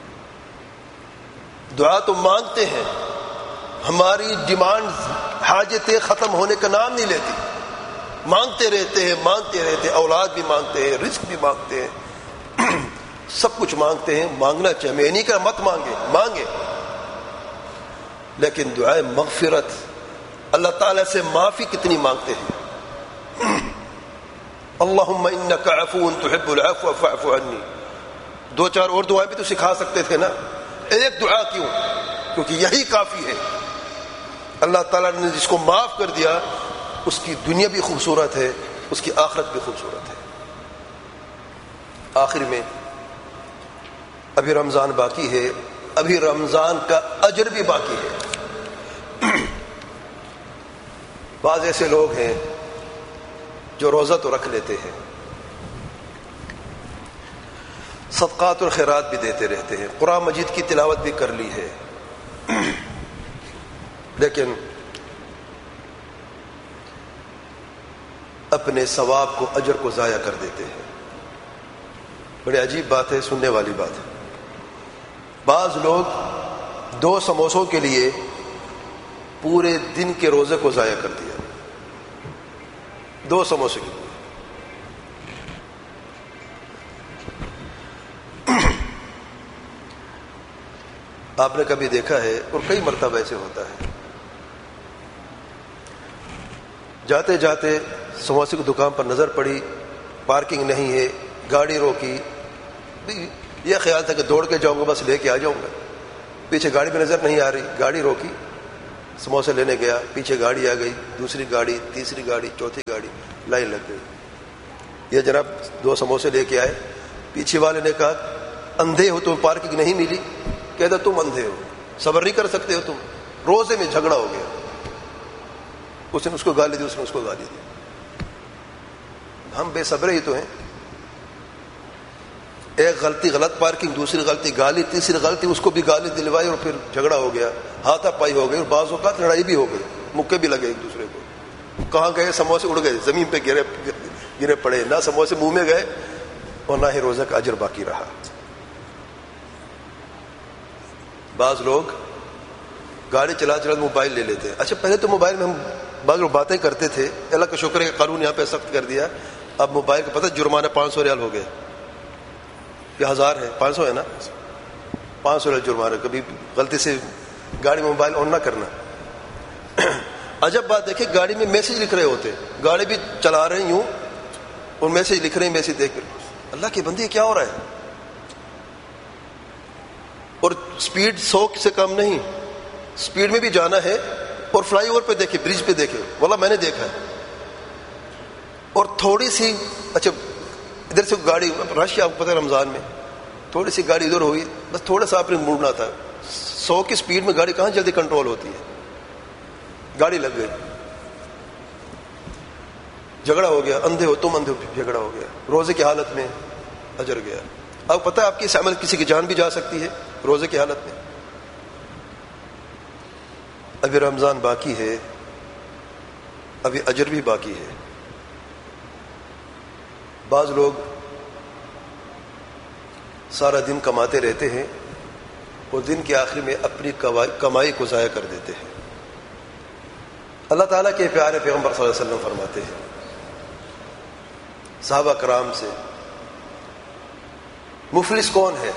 دعا تو مانگتے ہیں، ہماری ڈیمانڈ، حاجتیں ختم ہونے کا نام نہیں لیتی، مانگتے رہتے ہیں، مانگتے رہتے ہیں، اولاد بھی مانگتے ہیں، رزق بھی مانگتے ہیں، سب کچھ مانگتے ہیں۔ مانگنا چاہیے، میں نہیں کہ مت مانگے، مانگے، لیکن دعائے مغفرت، اللہ تعالیٰ سے معافی کتنی مانگتے ہیں؟ اللہم انک عفو تحب العفو فاعف عنی۔ دو چار اور دعائیں بھی تو سکھا سکتے تھے نا، ایک دعا کیوں؟ کیونکہ یہی کافی ہے۔ اللہ تعالیٰ نے جس کو معاف کر دیا اس کی دنیا بھی خوبصورت ہے، اس کی آخرت بھی خوبصورت ہے۔ آخر میں ابھی رمضان باقی ہے، ابھی رمضان کا اجر بھی باقی ہے۔ بعض ایسے لوگ ہیں جو روزہ تو رکھ لیتے ہیں، صدقات اور خیرات بھی دیتے رہتے ہیں، قرآن مجید کی تلاوت بھی کر لی ہے، لیکن اپنے ثواب کو، اجر کو ضائع کر دیتے ہیں۔ بڑی عجیب بات ہے، سننے والی بات ہے۔ بعض لوگ دو سموسوں کے لیے پورے دن کے روزے کو ضائع کر دیا، دو سموسے کے لیے۔ آپ نے کبھی دیکھا ہے، اور کئی مرتبہ ایسے ہوتا ہے، جاتے جاتے سموسے کی دکان پر نظر پڑی، پارکنگ نہیں ہے، گاڑی روکی، یہ خیال تھا کہ دوڑ کے جاؤں گا، بس لے کے آ جاؤں گا، پیچھے گاڑی بھی نظر نہیں آ رہی، گاڑی روکی، سموسے لینے گیا، پیچھے گاڑی آ گئی، دوسری گاڑی، تیسری گاڑی، چوتھی گاڑی، لائن لگ گئی۔ یہ جناب دو سموسے لے کے آئے، پیچھے والے نے کہا اندھے ہو تمہیں پارکنگ نہیں ملی؟ کہتا تم اندھے ہو، صبر نہیں کر سکتے ہو تم؟ روزے میں جھگڑا ہو گیا، اس نے اس کو گالی دی، اس نے اس کو گالی دی. ہم بے صبر ہی تو ہیں. ایک غلطی غلط پارکنگ، دوسری غلطی گالی، تیسری غلطی اس کو بھی گالی دلوائی اور پھر جھگڑا ہو گیا، ہاتھا پائی ہو گئی، اور بعض اوقات لڑائی بھی ہو گئی، مکے بھی لگے ایک دوسرے کو. کہاں گئے؟ سموسے اڑ گئے، زمین پہ گرے گرے پڑے، نہ سموسے منہ میں گئے اور نہ ہی روزہ کا اجر باقی رہا. بعض لوگ گاڑی چلا چلا موبائل لے لیتے ہیں. اچھا پہلے تو موبائل میں ہم بعض لوگ باتیں کرتے تھے، اللہ کا شکر ہے کہ قانون یہاں پہ سخت کر دیا. اب موبائل کا پتہ جرمانہ پانچ سو ریال ہو گیا، یہ ہزار ہے، پانچ سو ہے نا، پانچ سو ریال جرمانہ. کبھی غلطی سے گاڑی میں موبائل آن نہ کرنا. عجب بات دیکھیں، گاڑی میں میسج لکھ رہے ہوتے، گاڑی بھی چلا رہے ہیں یوں اور میسج لکھ رہے ہیں، میسج دیکھ کر اللہ کے بندے کیا ہو رہا ہے. اور سپیڈ سو سے کم نہیں، سپیڈ میں بھی جانا ہے. اور فلائی اوور پہ دیکھے، برج پہ دیکھے، واللہ میں نے دیکھا ہے. اور تھوڑی سی، اچھا ادھر سے گاڑی رش، آپ کو پتہ ہے رمضان میں تھوڑی سی گاڑی ادھر ہوئی، بس تھوڑا سا آپ نے مڑنا تھا. سو کی سپیڈ میں گاڑی کہاں جلدی کنٹرول ہوتی ہے، گاڑی لگ گئی، جھگڑا ہو گیا. اندھے ہو تم، اندھے ہو، جھگڑا ہو گیا. روزے کی حالت میں اجر گیا. اب پتہ ہے آپ کی اس عمل کسی کی جان بھی جا سکتی ہے روزے کی حالت میں. ابھی رمضان باقی ہے، ابھی اجر بھی باقی ہے. بعض لوگ سارا دن کماتے رہتے ہیں اور دن کے آخر میں اپنی کمائی کو ضائع کر دیتے ہیں. اللہ تعالیٰ کے پیارے پیغمبر صلی اللہ علیہ وسلم فرماتے ہیں صحابہ کرام سے، مفلس کون ہے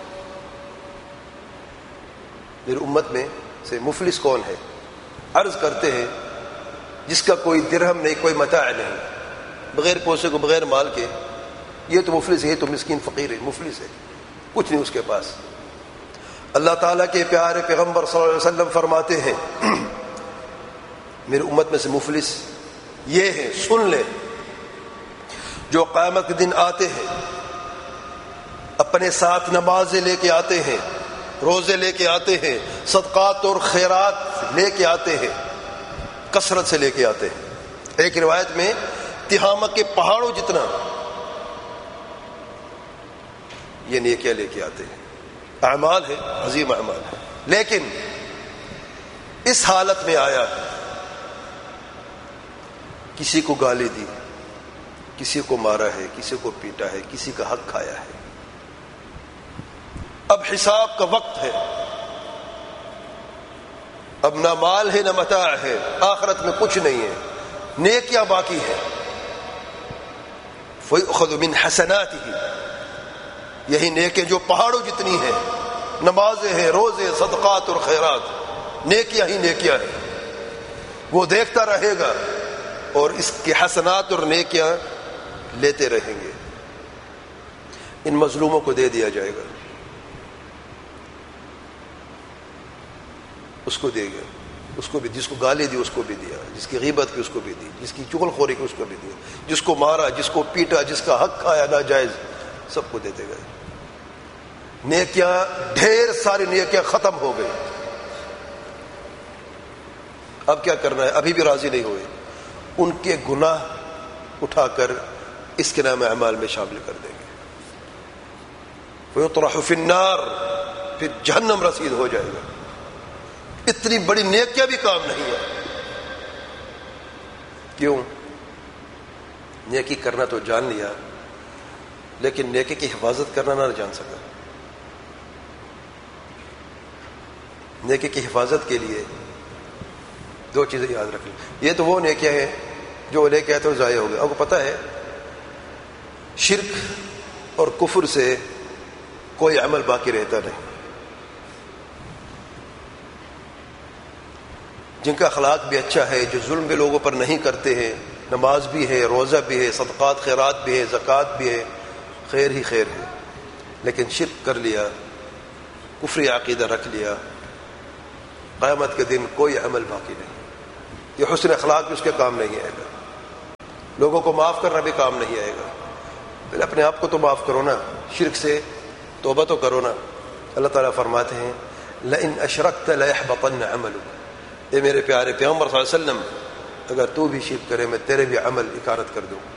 میری امت میں سے؟ مفلس کون ہے؟ عرض کرتے ہیں جس کا کوئی درہم نہیں، کوئی متاع نہیں، بغیر پیسے کو، بغیر مال کے، یہ تو مفلس ہے. یہ تو مسکین فقیر ہے، مفلس ہے، کچھ نہیں اس کے پاس. اللہ تعالیٰ کے پیارے پیغمبر صلی اللہ علیہ وسلم فرماتے ہیں میری امت میں سے مفلس یہ ہے، سن لے، جو قیامت کے دن آتے ہیں، اپنے ساتھ نمازیں لے کے آتے ہیں، روزے لے کے آتے ہیں، صدقات اور خیرات لے کے آتے ہیں، کثرت سے لے کے آتے ہیں. ایک روایت میں تہامہ کے پہاڑوں جتنا یہ نیکیاں لے کے آتے ہیں. اعمال ہے، عظیم اعمال ہے. لیکن اس حالت میں آیا، کسی کو گالی دی، کسی کو مارا ہے، کسی کو پیٹا ہے، کسی کا حق کھایا ہے. اب حساب کا وقت ہے، اب نہ مال ہے نہ متاع ہے، آخرت میں کچھ نہیں ہے، نیکیاں باقی ہے. فَيُؤْخَذُ مِنْ حَسَنَاتِهِ، یہی نیکیاں جو پہاڑوں جتنی ہیں، نمازیں ہیں، روزے، صدقات اور خیرات، نیکیاں ہی نیکیاں ہیں. وہ دیکھتا رہے گا اور اس کے حسنات اور نیکیاں لیتے رہیں گے. ان مظلوموں کو دے دیا جائے گا، اس کو دے گا، اس کو بھی، جس کو گالی دی اس کو بھی دیا، جس کی غیبت کی اس کو بھی دی، جس کی چغل خوری کی اس کو بھی دیا، جس کو مارا، جس کو پیٹا، جس کا حق کھایا ناجائز، سب کو دیتے گئے. نیکیاں، ڈھیر ساری نیکیاں ختم ہو گئی. اب کیا کرنا ہے؟ ابھی بھی راضی نہیں ہوئے، ان کے گناہ اٹھا کر اس کے نام اعمال میں شامل کر دیں گے. وَيُطْرَحُ فِي النَّارِ، پھر جہنم رسید ہو جائے گا. اتنی بڑی نیکیاں بھی کام نہیں ہے. کیوں؟ نیکی کرنا تو جان لیا، لیکن نیکی کی حفاظت کرنا نہ جان سکا. نیکی کی حفاظت کے لیے دو چیزیں یاد رکھ لیں. یہ تو وہ نیکیاں ہیں جو لے کے آتے وہ ضائع ہو گئے. آپ کو پتہ ہے شرک اور کفر سے کوئی عمل باقی رہتا نہیں. جن کا اخلاق بھی اچھا ہے، جو ظلم بھی لوگوں پر نہیں کرتے ہیں، نماز بھی ہے، روزہ بھی ہے، صدقات خیرات بھی ہے، زکوٰۃ بھی ہے، خیر ہی خیر ہے، لیکن شرک کر لیا، کفری عقیدہ رکھ لیا، قیامت کے دن کوئی عمل باقی نہیں. یہ حسن اخلاق بھی اس کے کام نہیں آئے گا، لوگوں کو معاف کرنا بھی کام نہیں آئے گا. پہلے اپنے آپ کو تو معاف کرو نا. شرک سے توبہ تو کرو نا. اللہ تعالیٰ فرماتے ہیں لئن اشرکت لیحبطن عملک، اے میرے پیارے پیغمبر صلی اللہ علیہ وسلم اگر تو بھی شرک کرے میں تیرے بھی عمل اکارت کر دوں.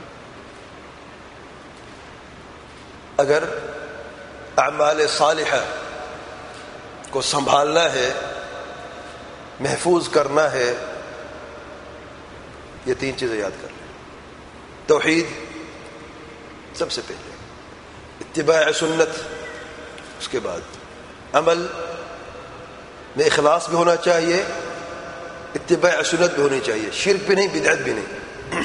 اگر اعمال صالحہ کو سنبھالنا ہے، محفوظ کرنا ہے، یہ تین چیزیں یاد کر لیں. توحید سب سے پہلے، اتباع سنت اس کے بعد، عمل میں اخلاص بھی ہونا چاہیے، اتباع سنت بھی ہونی چاہیے، شرک بھی نہیں، بدعت بھی نہیں.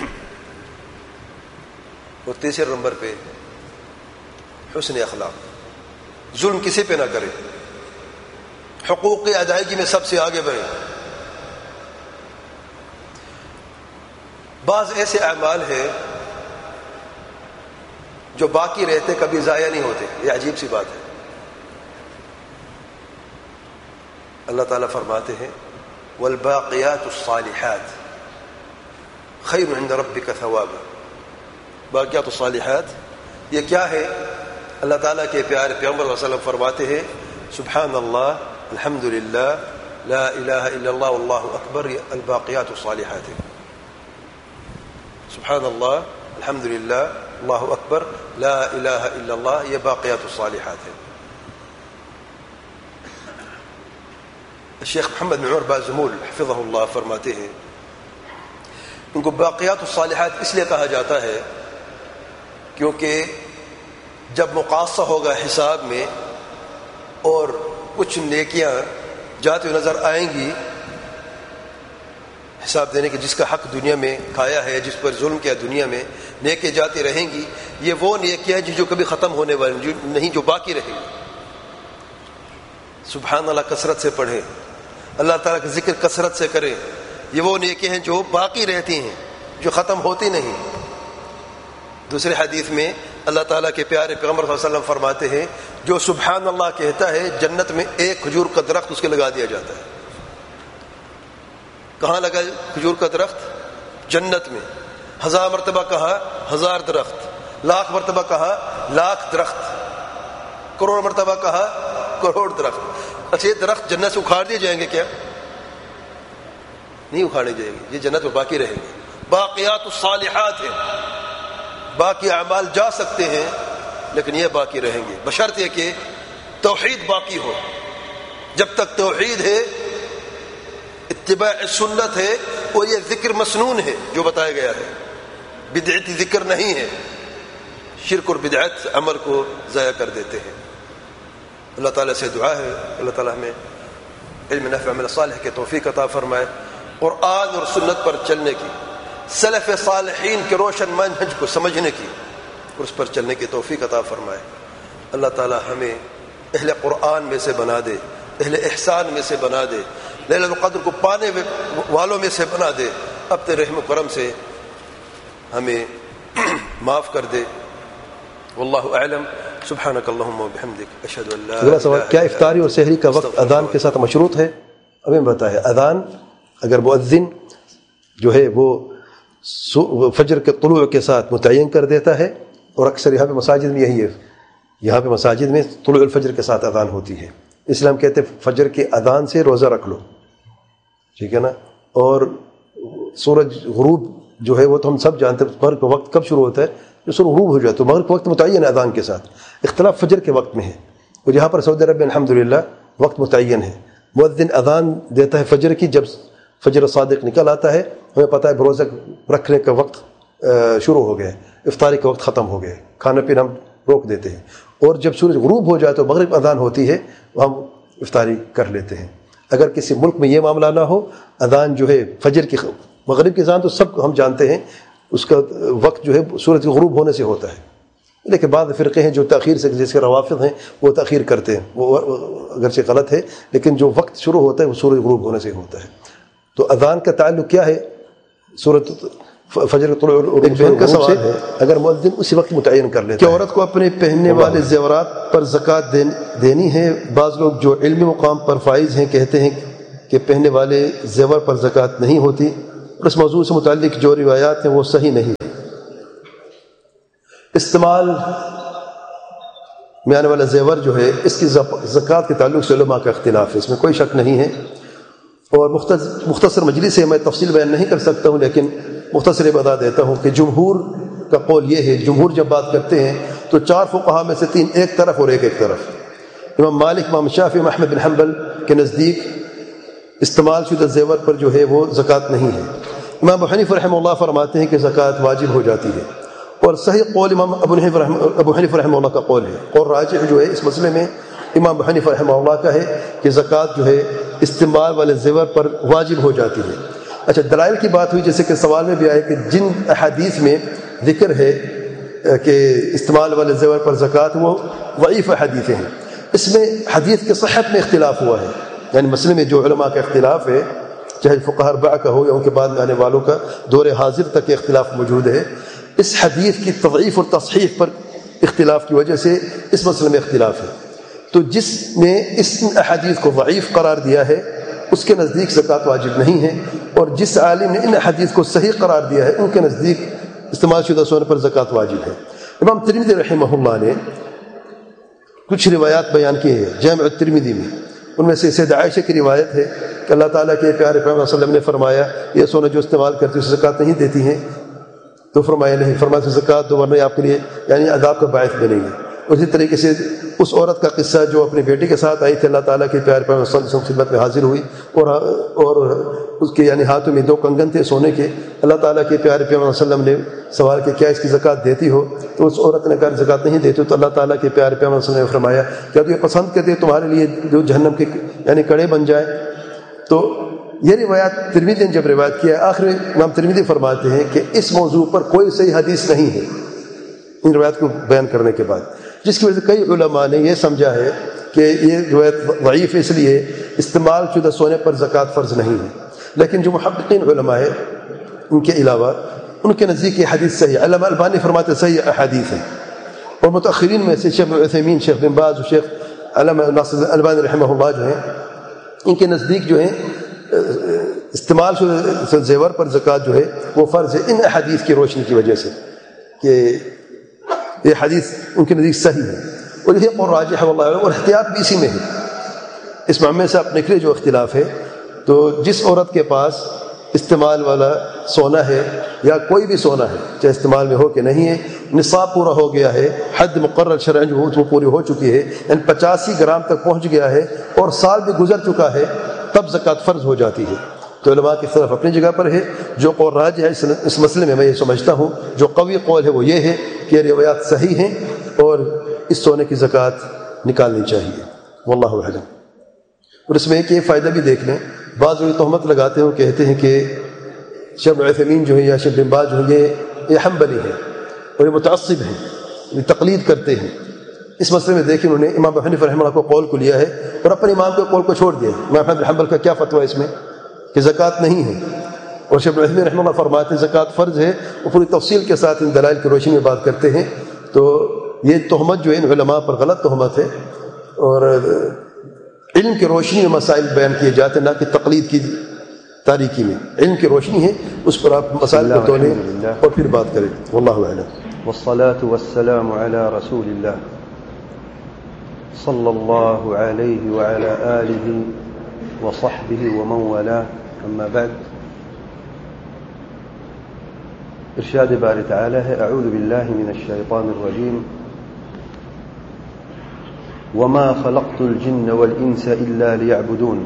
اور تیسرے نمبر پہ حسن اخلاق، ظلم کسی پہ نہ کرے، حقوق کی ادائیگی میں سب سے آگے بڑھے. بعض ایسے اعمال ہیں جو باقی رہتے کبھی ضائع نہیں ہوتے، یہ عجیب سی بات ہے. اللہ تعالیٰ فرماتے ہیں والباقیات الصالحات خیر عند ربک ثوابا. باقیات الصالحات یہ کیا ہے؟ اللہ تعالیٰ کے پیارے پیغمبر صلی اللہ علیہ وسلم فرماتے ہیں سبحان اللہ الحمد للہ لا الہ الا اللہ واللہ اکبر، یہ الباقیات الصالحات ہے. سبحان اللہ الحمد للہ اللہ اکبر لا الہ الا اللہ، یہ باقیات الصالحات ہے. الشیخ محمد بن عمر بازمول حفظہ اللہ فرماتے ہیں ان کو باقیات الصالحات اس لیے کہا جاتا ہے کیونکہ جب مقاصہ ہوگا حساب میں اور کچھ نیکیاں جاتی ہوئی نظر آئیں گی حساب دینے کے، جس کا حق دنیا میں کھایا ہے، جس پر ظلم کیا دنیا میں، نیکیاں جاتی رہیں گی، یہ وہ نیکیاں جو کبھی ختم ہونے والی نہیں، جو باقی رہیں گی. سبحان اللہ کثرت سے پڑھیں، اللہ تعالیٰ کا ذکر کثرت سے کریں، یہ وہ نیکیاں ہیں جو باقی رہتی ہیں، جو ختم ہوتی نہیں. دوسرے حدیث میں اللہ تعالیٰ کے پیارے پیغمبر صلی اللہ علیہ وسلم فرماتے ہیں جو سبحان اللہ کہتا ہے جنت میں ایک کھجور کا درخت اس کے لگا دیا جاتا ہے. کہاں لگا کھجور کا درخت؟ جنت میں. ہزار مرتبہ کہا ہزار درخت، لاکھ مرتبہ کہا لاکھ درخت، کروڑ مرتبہ کہا کروڑ درخت. اچھا یہ درخت جنت سے اکھاڑ دیے جائیں گے کیا؟ نہیں اکھاڑے جائیں گے، یہ جنت میں باقی رہیں گے. باقیات الصالحات ہیں، باقی اعمال جا سکتے ہیں لیکن یہ باقی رہیں گے بشرط یہ کہ توحید باقی ہو. جب تک توحید ہے، اتباع سنت ہے اور یہ ذکر مسنون ہے جو بتایا گیا ہے، بدعتی ذکر نہیں ہے. شرک اور بدعت عمل کو ضائع کر دیتے ہیں. اللہ تعالیٰ سے دعا ہے اللہ تعالیٰ ہمیں علم نافع عمل صالح کے توفیق عطا فرمائے، قرآن اور سنت پر چلنے کی، سلف صالحین کے روشن منہج کو سمجھنے کی اور اس پر چلنے کی توفیق عطا فرمائے. اللہ تعالیٰ ہمیں اہل قرآن میں سے بنا دے، اہل احسان میں سے بنا دے، لیلۃ القدر کو پانے والوں میں سے بنا دے. اپنے رحم و کرم سے ہمیں معاف کر دے. واللہ اعلم. سبحانک اللہم و بحمدک اشہد ان لا الہ الا انت. کیا افطاری اور سحری کا وقت اذان کے ساتھ مشروط ہے؟ ابھی بتایا اذان اگر مؤذن جو ہے وہ فجر کے طلوع کے ساتھ متعین کر دیتا ہے، اور اکثر یہاں پہ مساجد میں یہی ہے، یہاں پہ مساجد میں طلوع الفجر کے ساتھ اذان ہوتی ہے، اس لیے ہم کہتے ہیں فجر کی اذان سے روزہ رکھ لو، ٹھیک ہے نا. اور سورج غروب جو ہے وہ تو ہم سب جانتے ہیں مغرب کا وقت کب شروع ہوتا ہے، جو سورج غروب ہو جائے تو مغرب کا وقت متعین ہے اذان کے ساتھ. اختلاف فجر کے وقت میں ہے، اور یہاں پر سعودی عرب میں الحمدللہ وقت متعین ہے. مؤذن اذان دیتا ہے فجر کی، جب فجر صادق نکل آتا ہے ہمیں پتہ ہے روزہ رکھنے کا وقت شروع ہو گیا ہے، افطاری کا وقت ختم ہو گیا ہے، کھانا پینا ہم روک دیتے ہیں. اور جب سورج غروب ہو جائے تو مغرب اذان ہوتی ہے، ہم افطاری کر لیتے ہیں. اگر کسی ملک میں یہ معاملہ نہ ہو، اذان جو ہے فجر کی مغرب کی اذان تو سب ہم جانتے ہیں اس کا وقت جو ہے سورج کے غروب ہونے سے ہوتا ہے. لیکن بعض فرقے ہیں جو تاخیر سے، جیسے روافض ہیں وہ تاخیر کرتے ہیں، وہ اگرچہ غلط ہے لیکن جو وقت شروع ہوتا ہے وہ سورج غروب ہونے سے ہوتا ہے. تو اذان کا تعلق کیا ہے سورۃ فجر کے طلوع کا سوال ہے. اگر مؤذن اسی وقت متعین کر لیتا ہے کہ عورت کو اپنے پہننے والے زیورات پر زکوٰۃ دینی ہے. بعض لوگ جو علمی مقام پر فائز ہیں کہتے ہیں کہ پہننے والے زیور پر زکوٰۃ نہیں ہوتی، اور اس موضوع سے متعلق جو روایات ہیں وہ صحیح نہیں. استعمال میں آنے والا زیور جو ہے اس کی زکوٰۃ کے تعلق سے علماء کا اختلاف ہے، اس میں کوئی شک نہیں ہے، اور مختصر مجلس سے میں تفصیل بیان نہیں کر سکتا ہوں، لیکن مختصر بتا دیتا ہوں کہ جمہور کا قول یہ ہے، جمہور جب بات کرتے ہیں تو چار فقہا میں سے تین ایک طرف اور ایک ایک طرف۔ امام مالک، امام شافعی، امام احمد بن حنبل کے نزدیک استعمال شدہ زیور پر جو ہے وہ زکوٰۃ نہیں ہے۔ امام ابو حنیفہ رحمہ اللہ فرماتے ہیں کہ زکوٰۃ واجب ہو جاتی ہے، اور صحیح قول امام ابو حنیفہ رحمہ ابو حنیفہ رحمہ اللہ کا قول ہے، اور راجح جو ہے اس مسئلے میں امام ابو حنیفہ رحمہ اللہ کا ہے کہ زکوٰۃ جو ہے استعمال والے زیور پر واجب ہو جاتی ہے۔ اچھا، دلائل کی بات ہوئی، جیسے کہ سوال میں بھی آئے کہ جن احادیث میں ذکر ہے کہ استعمال والے زیور پر زکوٰۃ وہ ضعیف حدیثیں ہیں، اس میں حدیث کے صحت میں اختلاف ہوا ہے، یعنی مسئلے میں جو علماء کا اختلاف ہے، چاہے فقہاء اربعہ کا ہو یا ان کے بعد میں آنے والوں کا دور حاضر تک اختلاف موجود ہے، اس حدیث کی تضعیف اور تصحیح پر اختلاف کی وجہ سے اس مسئلے میں اختلاف ہے۔ تو جس نے اس احادیث کو ضعیف قرار دیا ہے اس کے نزدیک زکوٰۃ واجب نہیں ہے، اور جس عالم نے ان حدیث کو صحیح قرار دیا ہے ان کے نزدیک استعمال شدہ سونے پر زکوٰۃ واجب ہے۔ امام ترمذی رحمہ اللہ نے کچھ روایات بیان کی ہیں جامع الترمذی میں، ان میں سے سیدہ عائشہ کی روایت ہے کہ اللہ تعالیٰ کے پیارے پیغمبر صلی اللہ علیہ وسلم نے فرمایا یہ سونا جو استعمال کرتی ہے زکوٰۃ نہیں دیتی ہیں، تو فرمایا نہیں، فرمایا زکوٰۃ دو ورنہ آپ کے لیے یعنی عذاب کا باعث بنے گی۔ اسی طریقے سے اس عورت کا قصہ جو اپنے بیٹے کے ساتھ آئی تھی، اللہ تعالیٰ کے پیارے پیغمبر صلی اللہ علیہ وسلم خدمت میں حاضر ہوئی، اور اور اس کے یعنی ہاتھوں میں دو کنگن تھے سونے کے، اللہ تعالیٰ کے پیارے پیغمبر صلی اللہ علیہ وسلم نے سوال کیا کیا اس کی زکوٰۃ دیتی ہو، تو اس عورت نے کہا زکوٰۃ نہیں دیتی، تو اللہ تعالیٰ کے پیارے پیغمبر صلی اللہ علیہ وسلم نے فرمایا کیا تو یہ پسند کرتے تمہارے لیے جو جہنم کے یعنی کڑے بن جائے۔ تو یہ روایات ترمذی نے جب روایت کیا، آخر امام ترمذی فرماتے ہیں کہ اس موضوع پر کوئی صحیح حدیث نہیں ہے ان روایات کو بیان کرنے کے بعد، جس کی وجہ سے کئی علماء نے یہ سمجھا ہے کہ یہ روایت ضعیف ہے، اس لیے استعمال شدہ سونے پر زکوٰۃ فرض نہیں ہے۔ لیکن جو محققین علماء ہیں ان کے علاوہ ان کے نزدیک یہ حدیث صحیح ہے، علامہ البانی فرماتے صحیح احادیث ہیں، اور متأخرین میں سے شیخ عثیمین، شیخ بن باز اور شیخ علامہ ناصر البانی رحمہ اللہ جو ہیں، ان کے نزدیک جو ہیں استعمال شدہ زیور پر زکوٰۃ جو ہے وہ فرض ہے ان احادیث کی روشنی کی وجہ سے کہ یہ حدیث ان کے نزدیک صحیح ہے، اور یہ قول راجح ہے واللہ اعلم، اور احتیاط بھی اسی میں ہے۔ اس معاملے سے اپنے کے جو اختلاف ہے، تو جس عورت کے پاس استعمال والا سونا ہے یا کوئی بھی سونا ہے، چاہے استعمال میں ہو کہ نہیں ہے، نصاب پورا ہو گیا ہے، حد مقرر شرعاً جو وہ پوری ہو چکی ہے، یعنی پچاسی گرام تک پہنچ گیا ہے اور سال بھی گزر چکا ہے، تب زکوٰۃ فرض ہو جاتی ہے۔ تو علماء کی طرف اپنی جگہ پر ہے، جو قول راجح ہے اس مسئلے میں میں یہ سمجھتا ہوں جو قوی قول ہے وہ یہ ہے کہ روایات صحیح ہیں اور اس سونے کی زکوٰۃ نکالنی چاہیے، واللہ اعلم۔ اور اس میں ایک یہ فائدہ بھی دیکھ لیں، بعض لوگ تہمت لگاتے ہیں، کہتے ہیں کہ شیخ عثیمین جو ہے یا شیخ بن باز جو ہے یہ حنبلی ہے اور یہ متعصب ہیں، یہ تقلید کرتے ہیں۔ اس مسئلے میں دیکھیں انہوں نے امام ابو حنیفہ رحمہ اللہ کو قول کو لیا ہے اور اپنے امام کے قول کو چھوڑ دیا۔ امام احمد بن حنبل کا کیا فتویٰ اس میں کہ زکوٰۃ نہیں ہے، اور شیخ عثیمین رحمہ اللہ فرماتے ہیں زکوٰۃ فرض ہے، وہ پوری تفصیل کے ساتھ ان دلائل کی روشنی میں بات کرتے ہیں۔ تو یہ تہمت جو ہے ان علماء پر غلط تہمت ہے، اور علم کی روشنی میں مسائل بیان کیے جاتے ہیں، نہ کہ تقلید کی تاریکی میں۔ علم کی روشنی ہے، اس پر آپ مسائل کو تولیں اور پھر بات کریں، واللہ اعلم۔ والصلاة والسلام على رسول الله صلى الله عليه وعلى آله وصحبه ومن والاه، أما بعد، ارشاد باری تعالی ہے اعوذ باللہ من الشیطان الرجیم وما خلقت الجن والانس الا ليعبدون،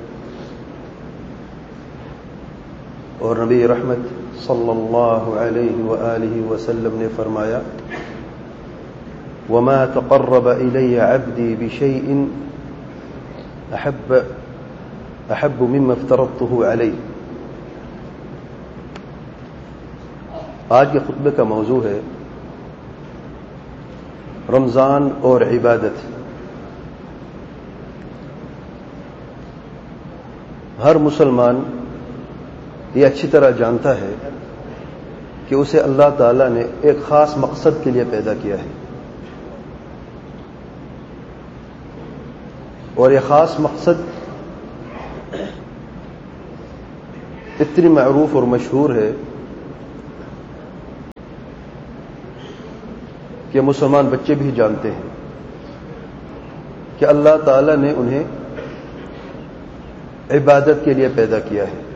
اور نبی رحمت صلی اللہ علیہ وآلہ وسلم نے فرمایا وما تقرب الی عبدی بشیء احب احب مما افترضته علیہ۔ آج کے خطبے کا موضوع ہے رمضان اور عبادت۔ ہر مسلمان یہ اچھی طرح جانتا ہے کہ اسے اللہ تعالیٰ نے ایک خاص مقصد کے لیے پیدا کیا ہے، اور یہ خاص مقصد اتنی معروف اور مشہور ہے کہ مسلمان بچے بھی جانتے ہیں، کہ اللہ تعالیٰ نے انہیں عبادت کے لیے پیدا کیا ہے.